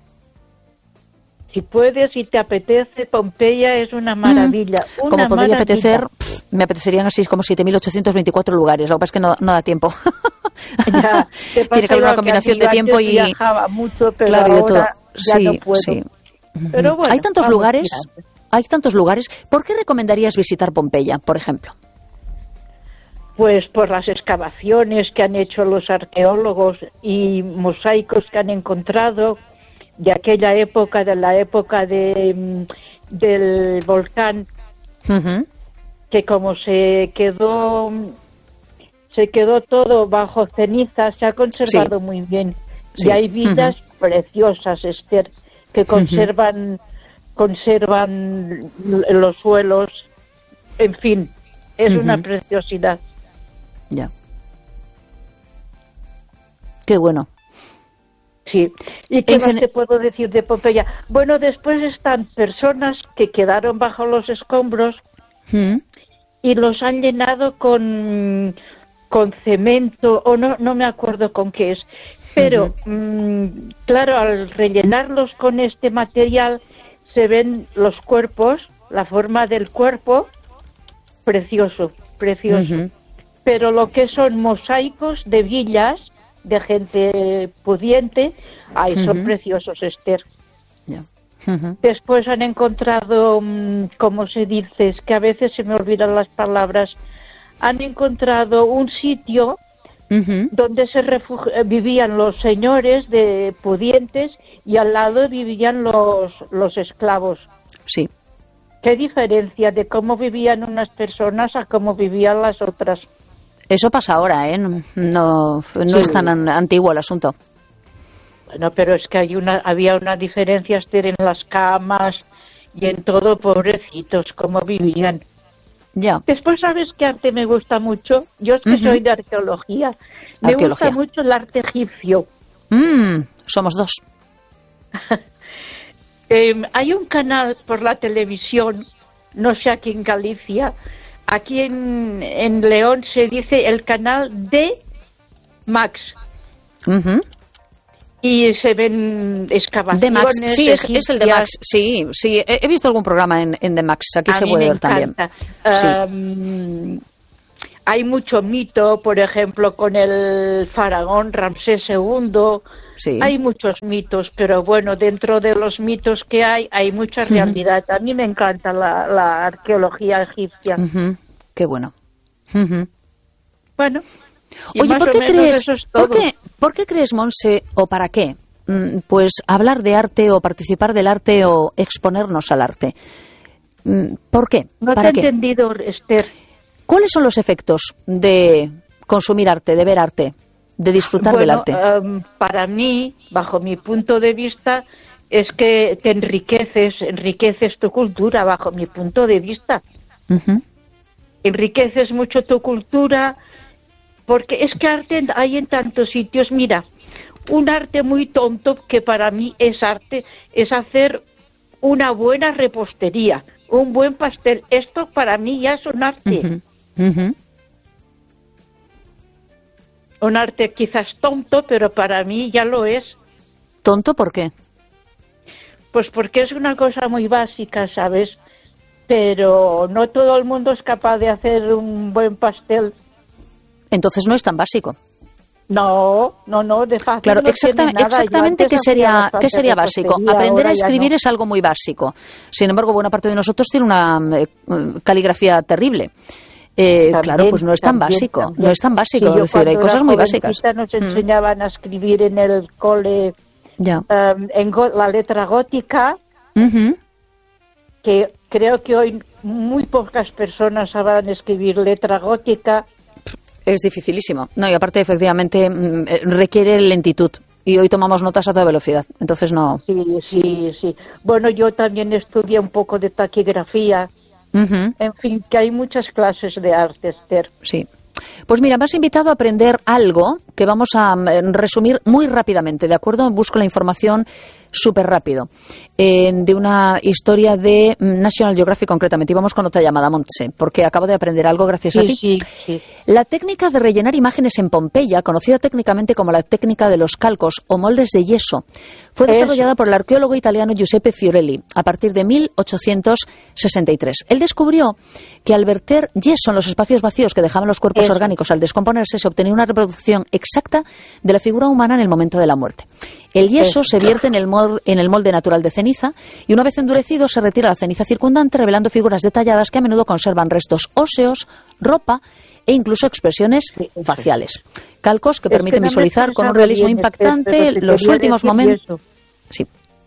Si puedes, si te apetece, Pompeya es una maravilla. Como podría apetecer, me apetecerían así como 7.824 lugares. Lo que pasa es que no da tiempo. Ya, tiene que haber una combinación de tiempo y... viajaba mucho, pero claro, ahora ya sí, no puedo. Sí. Pero bueno, hay tantos lugares. ¿Por qué recomendarías visitar Pompeya, por ejemplo? Pues por las excavaciones que han hecho los arqueólogos y mosaicos que han encontrado de aquella época, de la época del volcán, que como se quedó todo bajo ceniza, se ha conservado muy bien. Sí. Y hay vidas preciosas, Esther, que conservan los suelos, en fin, es una preciosidad. Ya. Qué bueno. Sí. ¿Y qué más te puedo decir de Pompeya? Bueno, después están personas que quedaron bajo los escombros y los han llenado con cemento, o no me acuerdo con qué es, pero claro, al rellenarlos con este material se ven los cuerpos, la forma del cuerpo, precioso. Pero lo que son mosaicos de villas, de gente pudiente, son preciosos, Esther. Yeah. Después han encontrado, como se dice, es que a veces se me olvidan las palabras, han encontrado un sitio donde vivían los señores de pudientes y al lado vivían los esclavos. Sí. ¿Qué diferencia de cómo vivían unas personas a cómo vivían las otras? Eso pasa ahora, ¿eh? No es tan antiguo el asunto. Bueno, pero es que había una diferencia, Esther, en las camas y en todo, pobrecitos, cómo vivían. Ya. Después, ¿sabes qué arte me gusta mucho? Yo es que soy de arqueología. Me gusta mucho el arte egipcio. Somos dos. Hay un canal por la televisión, no sé aquí en Galicia, aquí en León se dice el canal de Max. Y se ven excavaciones. De Max, sí, es el de Max, sí. He visto algún programa en de Max, aquí se puede ver también. Sí. Hay mucho mito, por ejemplo, con el faraón Ramsés II. Sí. Hay muchos mitos, pero bueno, dentro de los mitos que hay mucha realidad. A mí me encanta la arqueología egipcia. Qué bueno. Bueno, oye, ¿por qué crees, Montse, o para qué? Pues hablar de arte o participar del arte o exponernos al arte. ¿Por qué? No ¿Para te he entendido, Esther. ¿Cuáles son los efectos de consumir arte, de ver arte, de disfrutar del arte? Para mí, bajo mi punto de vista, es que te enriqueces tu cultura, bajo mi punto de vista. Uh-huh. Enriqueces mucho tu cultura, porque es que arte hay en tantos sitios. Mira, un arte muy tonto que para mí es arte, es hacer una buena repostería, un buen pastel. Esto para mí ya es un arte. Uh-huh. Uh-huh. Un arte quizás tonto, pero para mí ya lo es. ¿Tonto por qué? Pues porque es una cosa muy básica, ¿sabes? Pero no todo el mundo es capaz de hacer un buen pastel. Entonces no es tan básico. No, de fácil. Claro, no exactamente ¿qué sería básico? Aprender a escribir es algo muy básico. Sin embargo, buena parte de nosotros tiene una caligrafía terrible. Claro, pues no es tan básico. También. No es tan básico. Sí, es decir, hay cosas muy básicas. Nos enseñaban a escribir en el cole en la letra gótica, que creo que hoy muy pocas personas sabrán escribir letra gótica. Es dificilísimo. No, y aparte, efectivamente, requiere lentitud. Y hoy tomamos notas a toda velocidad. Entonces no. Sí. Bueno, yo también estudié un poco de taquigrafía. Uh-huh. En fin, que hay muchas clases de arte, Esther. Sí. Pues mira, me has invitado a aprender algo que vamos a resumir muy rápidamente, ¿de acuerdo? Busco la información súper rápido. De una historia de National Geographic concretamente. Y vamos con otra llamada, Montse, porque acabo de aprender algo gracias a ti. Sí. La técnica de rellenar imágenes en Pompeya, conocida técnicamente como la técnica de los calcos o moldes de yeso, fue desarrollada por el arqueólogo italiano Giuseppe Fiorelli a partir de 1863. Él descubrió que al verter yeso en los espacios vacíos que dejaban los cuerpos orgánicos al descomponerse, se obtenía una reproducción exacta de la figura humana en el momento de la muerte. El yeso se vierte en el molde natural de ceniza y una vez endurecido se retira la ceniza circundante, revelando figuras detalladas que a menudo conservan restos óseos, ropa e incluso expresiones faciales. Calcos que permiten visualizar con un realismo impactante los últimos momentos. Sí.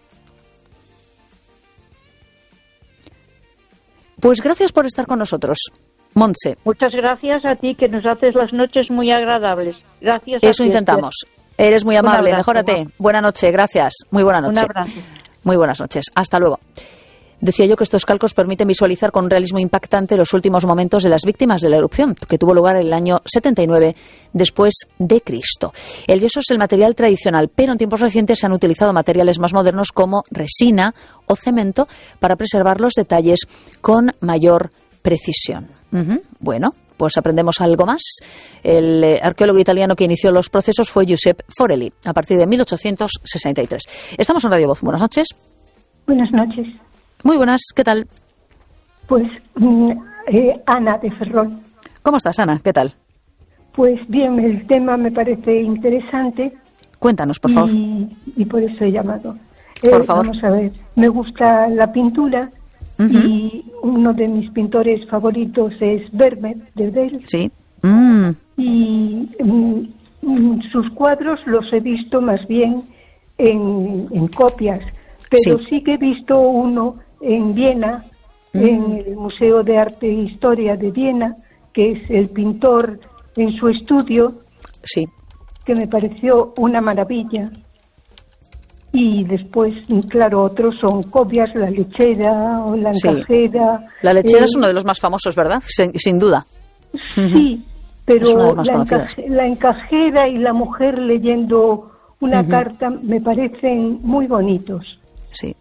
Pues gracias por estar con nosotros, Montse. Muchas gracias a ti, que nos haces las noches muy agradables. Gracias. Eso intentamos. Eres muy amable, mejórate. Buena noche, gracias. Muy buena noche. Un abrazo. Muy buenas noches. Hasta luego. Decía yo que estos calcos permiten visualizar con un realismo impactante los últimos momentos de las víctimas de la erupción, que tuvo lugar en el año 79 después de Cristo. El yeso es el material tradicional, pero en tiempos recientes se han utilizado materiales más modernos como resina o cemento para preservar los detalles con mayor precisión. Bueno, pues aprendemos algo más. El arqueólogo italiano que inició los procesos fue Giuseppe Fiorelli, a partir de 1863. Estamos en Radio Voz. Buenas noches. Buenas noches. Muy buenas, ¿qué tal? Pues Ana de Ferrol. ¿Cómo estás, Ana? ¿Qué tal? Pues bien, el tema me parece interesante. Cuéntanos, por favor. Y por eso he llamado. Por favor. Vamos a ver, me gusta la pintura. Y uno de mis pintores favoritos es Vermeer, de Delft. Sí. Y sus cuadros los he visto más bien en copias, pero sí que he visto uno en Viena, en el Museo de Arte e Historia de Viena, que es el pintor en su estudio, que me pareció una maravilla. Y después, claro, otros son copias, la lechera o la encajera. La lechera es uno de los más famosos, ¿verdad? Sin duda. Sí, pero la encajera y la mujer leyendo una carta me parecen muy bonitos. Sí.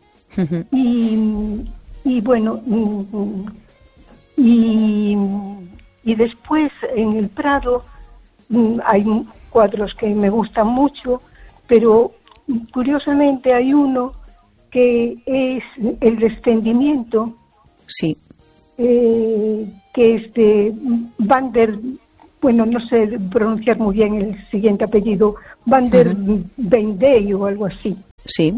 Y bueno, y después en el Prado hay cuadros que me gustan mucho, pero curiosamente hay uno que es el descendimiento, que es de Van der, bueno, no sé pronunciar muy bien el siguiente apellido, Van der Weyden o algo así. Sí.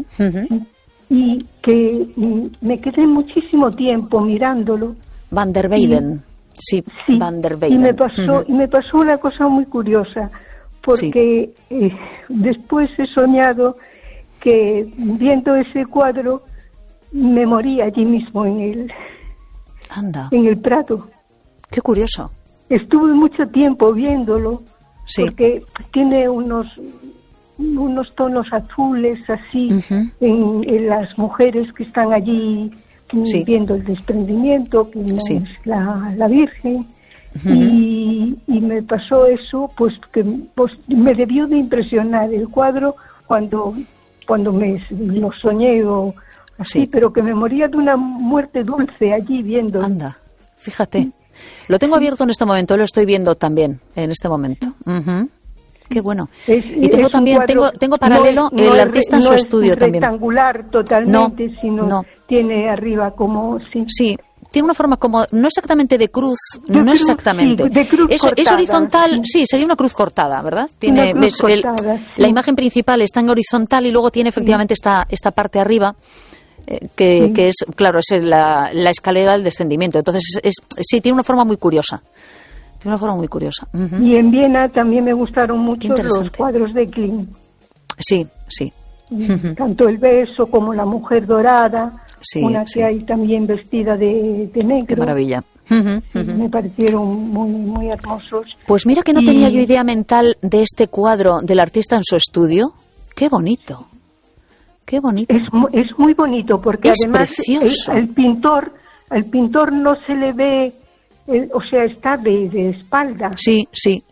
Y que me quedé muchísimo tiempo mirándolo. Van der Weyden. Sí, sí. Van der Weyden. Y me pasó una cosa muy curiosa, porque después he soñado que viendo ese cuadro me morí allí mismo en el Prado. Qué curioso. Estuve mucho tiempo viéndolo, porque tiene unos tonos azules así en las mujeres que están allí viendo el desprendimiento, que no es la Virgen. Y me pasó eso, pues que me debió de impresionar el cuadro cuando me lo soñé o así, pero que me moría de una muerte dulce allí viendo. Anda, fíjate. Lo tengo abierto en este momento, lo estoy viendo también en este momento. Qué bueno. Y tengo también, tengo paralelo el artista en su estudio también. No es rectangular totalmente, sino tiene arriba como... Sí, tiene una forma como, no exactamente de cruz, no exactamente. Sí, de cruz cortada, es horizontal, sí, sería una cruz cortada, ¿verdad? Tiene, la imagen principal está en horizontal y luego tiene efectivamente esta parte arriba, que es, claro, es la escalera del descendimiento. Entonces, sí, tiene una forma muy curiosa. Tiene una forma muy curiosa. Y en Viena también me gustaron mucho los cuadros de Klimt. Sí. Tanto el beso como la mujer dorada, que hay también vestida de negro. Qué maravilla. Me parecieron muy hermosos. Pues mira que no tenía yo idea mental de este cuadro del artista en su estudio. Qué bonito. Qué bonito. Es muy bonito porque además el pintor no se le ve, o sea, está de espalda. Sí.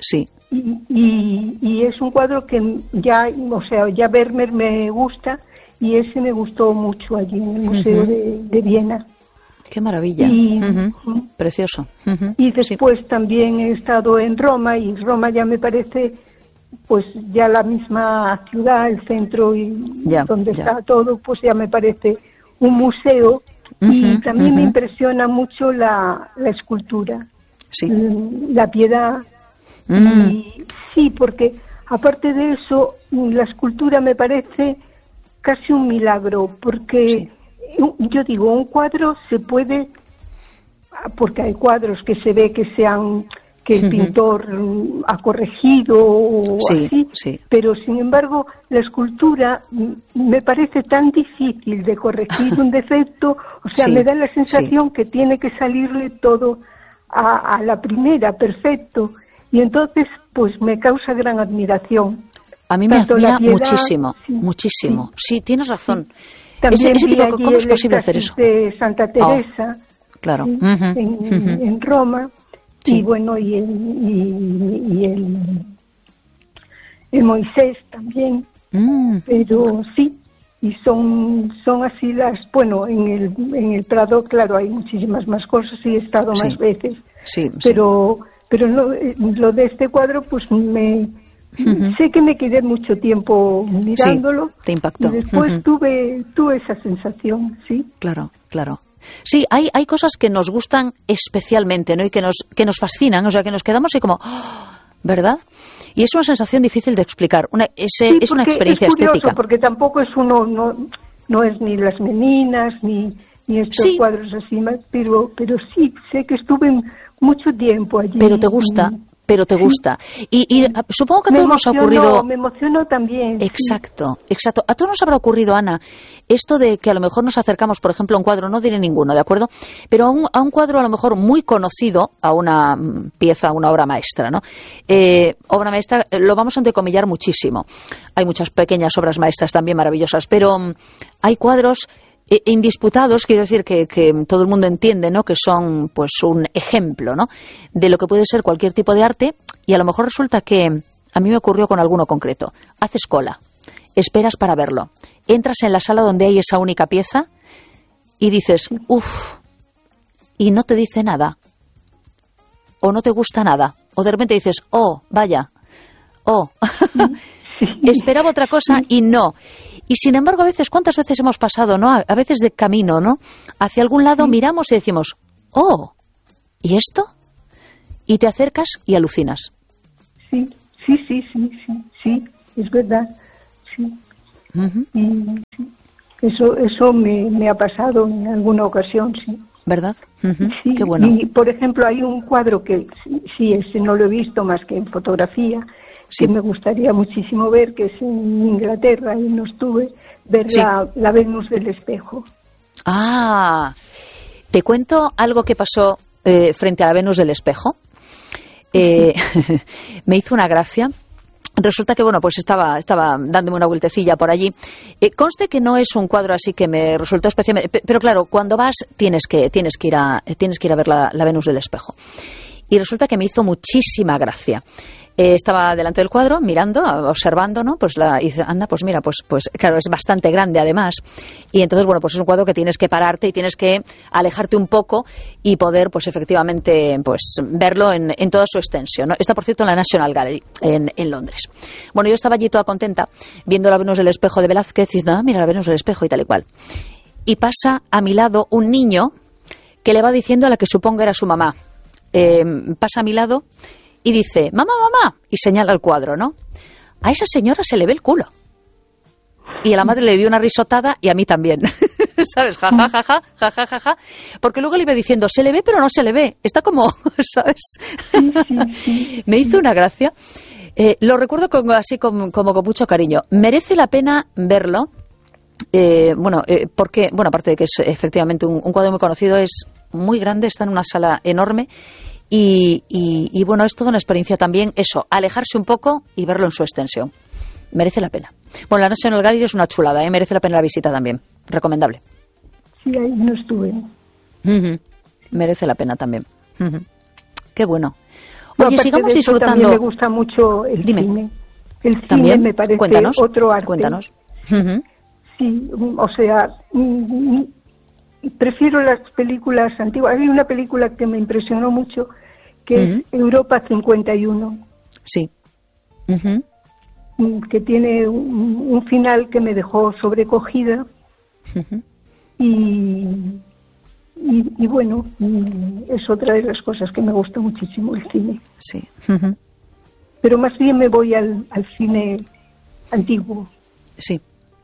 Y es un cuadro que ya Vermeer me gusta y ese me gustó mucho allí en el Museo de Viena. Qué maravilla. Precioso. Y después también he estado en Roma y Roma ya me parece pues ya la misma ciudad, el centro y donde está todo, pues ya me parece un museo. Y también me impresiona mucho la escultura, la piedad. Y porque aparte de eso, la escultura me parece casi un milagro, porque yo digo, un cuadro se puede, porque hay cuadros que se ve que el pintor ha corregido o así, pero sin embargo la escultura me parece tan difícil de corregir un defecto, o sea, me da la sensación que tiene que salirle todo a la primera, perfecto, y entonces pues me causa gran admiración. A mí me admira muchísimo. Sí, tienes razón. También ¿Cómo es posible hacer eso? De Santa Teresa, claro. En Roma. Y bueno, y el Moisés también, pero sí, y son así bueno, en el Prado, claro, hay muchísimas más cosas y he estado más veces, pero lo de este cuadro, pues sé que me quedé mucho tiempo mirándolo, te impactó. Y después tuve esa sensación, Claro. Sí, hay cosas que nos gustan especialmente, ¿no? Y que nos fascinan, o sea, que nos quedamos así como, ¿verdad? Y es una sensación difícil de explicar. Es una experiencia es curioso, estética. Porque tampoco es no es ni las meninas ni estos cuadros así más, pero sí, sé que estuve mucho tiempo allí. Pero te gusta. Y supongo que a todos nos ha ocurrido... Me emocionó también. Exacto. A todos nos habrá ocurrido, Ana, esto de que a lo mejor nos acercamos, por ejemplo, a un cuadro, no diré ninguno, ¿de acuerdo? Pero a un cuadro a lo mejor muy conocido, a una pieza, a una obra maestra, ¿no? Obra maestra, lo vamos a entrecomillar muchísimo. Hay muchas pequeñas obras maestras también maravillosas, pero hay cuadros indisputados, quiero decir que todo el mundo entiende, ¿no? Que son pues un ejemplo, ¿no? De lo que puede ser cualquier tipo de arte, y a lo mejor resulta que a mí me ocurrió con alguno concreto. Haces cola, esperas para verlo, entras en la sala donde hay esa única pieza y dices, uff, y no te dice nada, o no te gusta nada, o de repente dices, oh, vaya, oh, esperaba otra cosa y no. Y sin embargo, a veces, ¿cuántas veces hemos pasado, no? A veces de camino, ¿no? Hacia algún lado miramos y decimos, oh, ¿y esto? Y te acercas y alucinas. Sí, es verdad, sí. Uh-huh. Eso me ha pasado en alguna ocasión, sí. ¿Verdad? Sí, qué bueno. Y, por ejemplo, hay un cuadro que sí, ese no lo he visto más que en fotografía, que me gustaría muchísimo ver, que es en Inglaterra, y no estuve, ver la Venus del espejo. Te cuento algo que pasó frente a la Venus del espejo. Me hizo una gracia. Resulta que, bueno, pues estaba dándome una vueltecilla por allí. Conste que no es un cuadro así que me resultó especialmente... Pero claro, cuando vas tienes que ir a ver la Venus del espejo. Y resulta que me hizo muchísima gracia. Estaba delante del cuadro, mirando, observando, ¿no? Pues y dice, anda, pues mira, pues claro, es bastante grande además. Y entonces, bueno, pues es un cuadro que tienes que pararte y tienes que alejarte un poco y poder, pues efectivamente, pues verlo en toda su extensión, ¿no? Está, por cierto, en la National Gallery, en Londres. Bueno, yo estaba allí toda contenta, viendo la Venus del espejo de Velázquez, diciendo, mira la Venus del espejo y tal y cual. Y pasa a mi lado un niño que le va diciendo a la que supongo era su mamá. Pasa a mi lado y dice, mamá, y señala el cuadro, ¿no? A esa señora se le ve el culo. Y a la madre le dio una risotada y a mí también. ¿Sabes? Ja, ja, ja, ja, ja, ja, ja, ja. Porque luego le iba diciendo, se le ve pero no se le ve. Está como, ¿sabes? Me hizo una gracia. Lo recuerdo así como con mucho cariño. Merece la pena verlo. Porque, aparte de que es efectivamente un cuadro muy conocido, es muy grande, está en una sala enorme. Y bueno, es toda una experiencia también eso, alejarse un poco y verlo en su extensión. Merece la pena. Bueno, la National Gallery es una chulada, merece la pena la visita también. Recomendable. Sí, ahí no estuve. Merece la pena también. Qué bueno. Oye, sigamos disfrutando. También me gusta mucho el cine. El ¿También? cine me parece otro arte. Cuéntanos. Sí, o sea... prefiero las películas antiguas. Hay una película que me impresionó mucho, que es Europa 51. Sí. Que tiene un final que me dejó sobrecogida. Y bueno, es otra de las cosas que me gusta muchísimo, el cine. Sí. Pero más bien me voy al cine antiguo. Sí.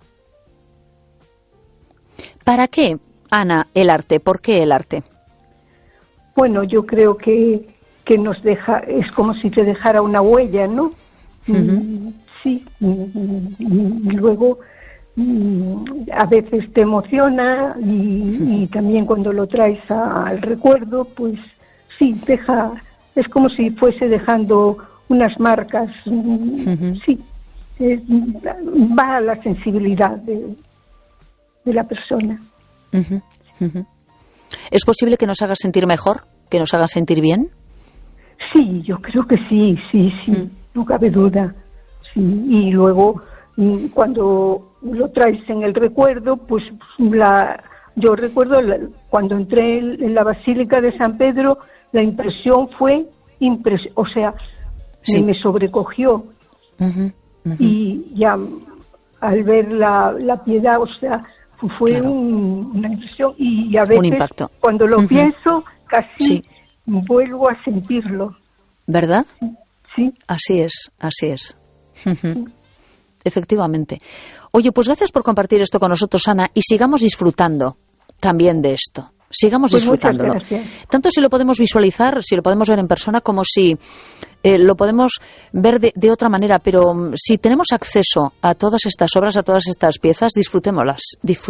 ¿Para qué, Ana, el arte? ¿Por qué el arte? Bueno, yo creo que nos deja, es como si te dejara una huella, ¿no? Sí. Y luego a veces te emociona y también cuando lo traes al recuerdo, pues sí, es como si fuese dejando unas marcas. Sí, va a la sensibilidad de la persona. ¿Es posible que nos haga sentir mejor? ¿Que nos haga sentir bien? Sí, yo creo que sí, no cabe duda. Sí. Y luego, cuando lo traes en el recuerdo, pues yo recuerdo cuando entré en la Basílica de San Pedro, la impresión fue, o sea, me sobrecogió. Y ya al ver la piedad, o sea, fue una impresión, y a veces cuando lo pienso casi vuelvo a sentirlo. ¿Verdad? Sí. Así es. Efectivamente. Oye, pues gracias por compartir esto con nosotros, Ana, y sigamos disfrutando también de esto. Sigamos disfrutándolo. Tanto si lo podemos visualizar, si lo podemos ver en persona, como si lo podemos ver de otra manera. Pero si tenemos acceso a todas estas obras, a todas estas piezas, disfrutémoslas.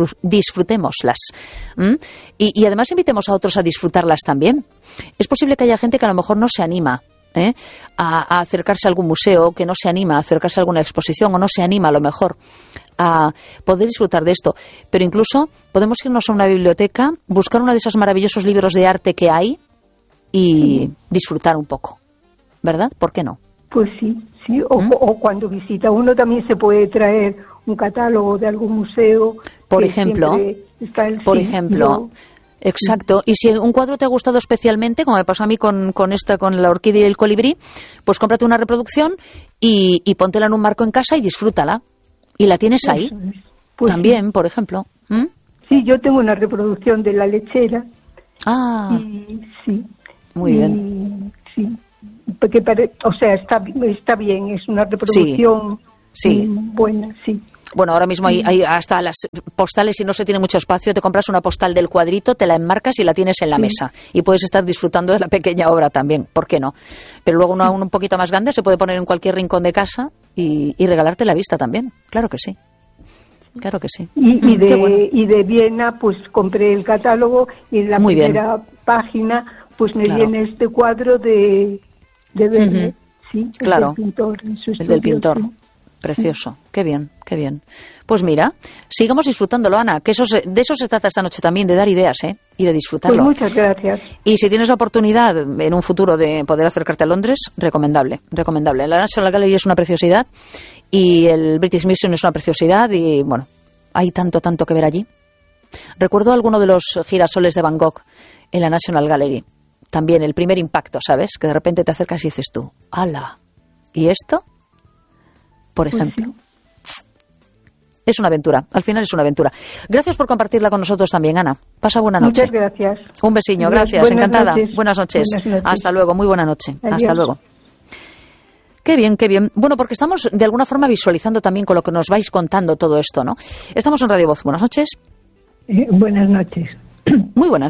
Y además invitemos a otros a disfrutarlas también. Es posible que haya gente que a lo mejor no se anima a acercarse a algún museo, que no se anima a acercarse a alguna exposición, o no se anima a lo mejor a poder disfrutar de esto. Pero incluso podemos irnos a una biblioteca, buscar uno de esos maravillosos libros de arte que hay y disfrutar un poco, ¿verdad? ¿Por qué no? Pues sí. O cuando visita uno también se puede traer un catálogo de algún museo. Por ejemplo. Exacto. Y si un cuadro te ha gustado especialmente, como me pasó a mí con la orquídea y el colibrí, pues cómprate una reproducción y póntela en un marco en casa y disfrútala. Y la tienes ahí. Pues también, sí. Por ejemplo. Sí, yo tengo una reproducción de La Lechera. Y, sí. Muy bien. Sí. Porque o sea, está bien, es una reproducción buena, sí. Bueno, ahora mismo hay hasta las postales, si no se tiene mucho espacio, te compras una postal del cuadrito, te la enmarcas y la tienes en la mesa. Y puedes estar disfrutando de la pequeña obra también, ¿por qué no? Pero luego una un poquito más grande se puede poner en cualquier rincón de casa y regalarte la vista también. Claro que sí. Claro que sí. Y de Viena, pues compré el catálogo y en la primera página, pues me viene este cuadro de Verne. Sí, claro. El del pintor. Sí. Precioso. Qué bien, qué bien. Pues mira, sigamos disfrutándolo, Ana, que de eso se trata esta noche también, de dar ideas, y de disfrutarlo. Pues muchas gracias. Y si tienes la oportunidad en un futuro de poder acercarte a Londres, recomendable. La National Gallery es una preciosidad y el British Museum es una preciosidad y, bueno, hay tanto que ver allí. Recuerdo alguno de los girasoles de Van Gogh en la National Gallery. También el primer impacto, ¿sabes? Que de repente te acercas y dices tú, ¡hala! ¿Y esto? Por ejemplo. Pues sí. Es una aventura, al final es una aventura. Gracias por compartirla con nosotros también, Ana. Pasa buena noche. Muchas gracias. Un besiño, gracias, encantada. Buenas noches. Hasta luego, muy buena noche. Adiós. Hasta luego. Qué bien, qué bien. Bueno, porque estamos de alguna forma visualizando también con lo que nos vais contando todo esto, ¿no? Estamos en Radio Voz. Buenas noches. Buenas noches. Muy buenas.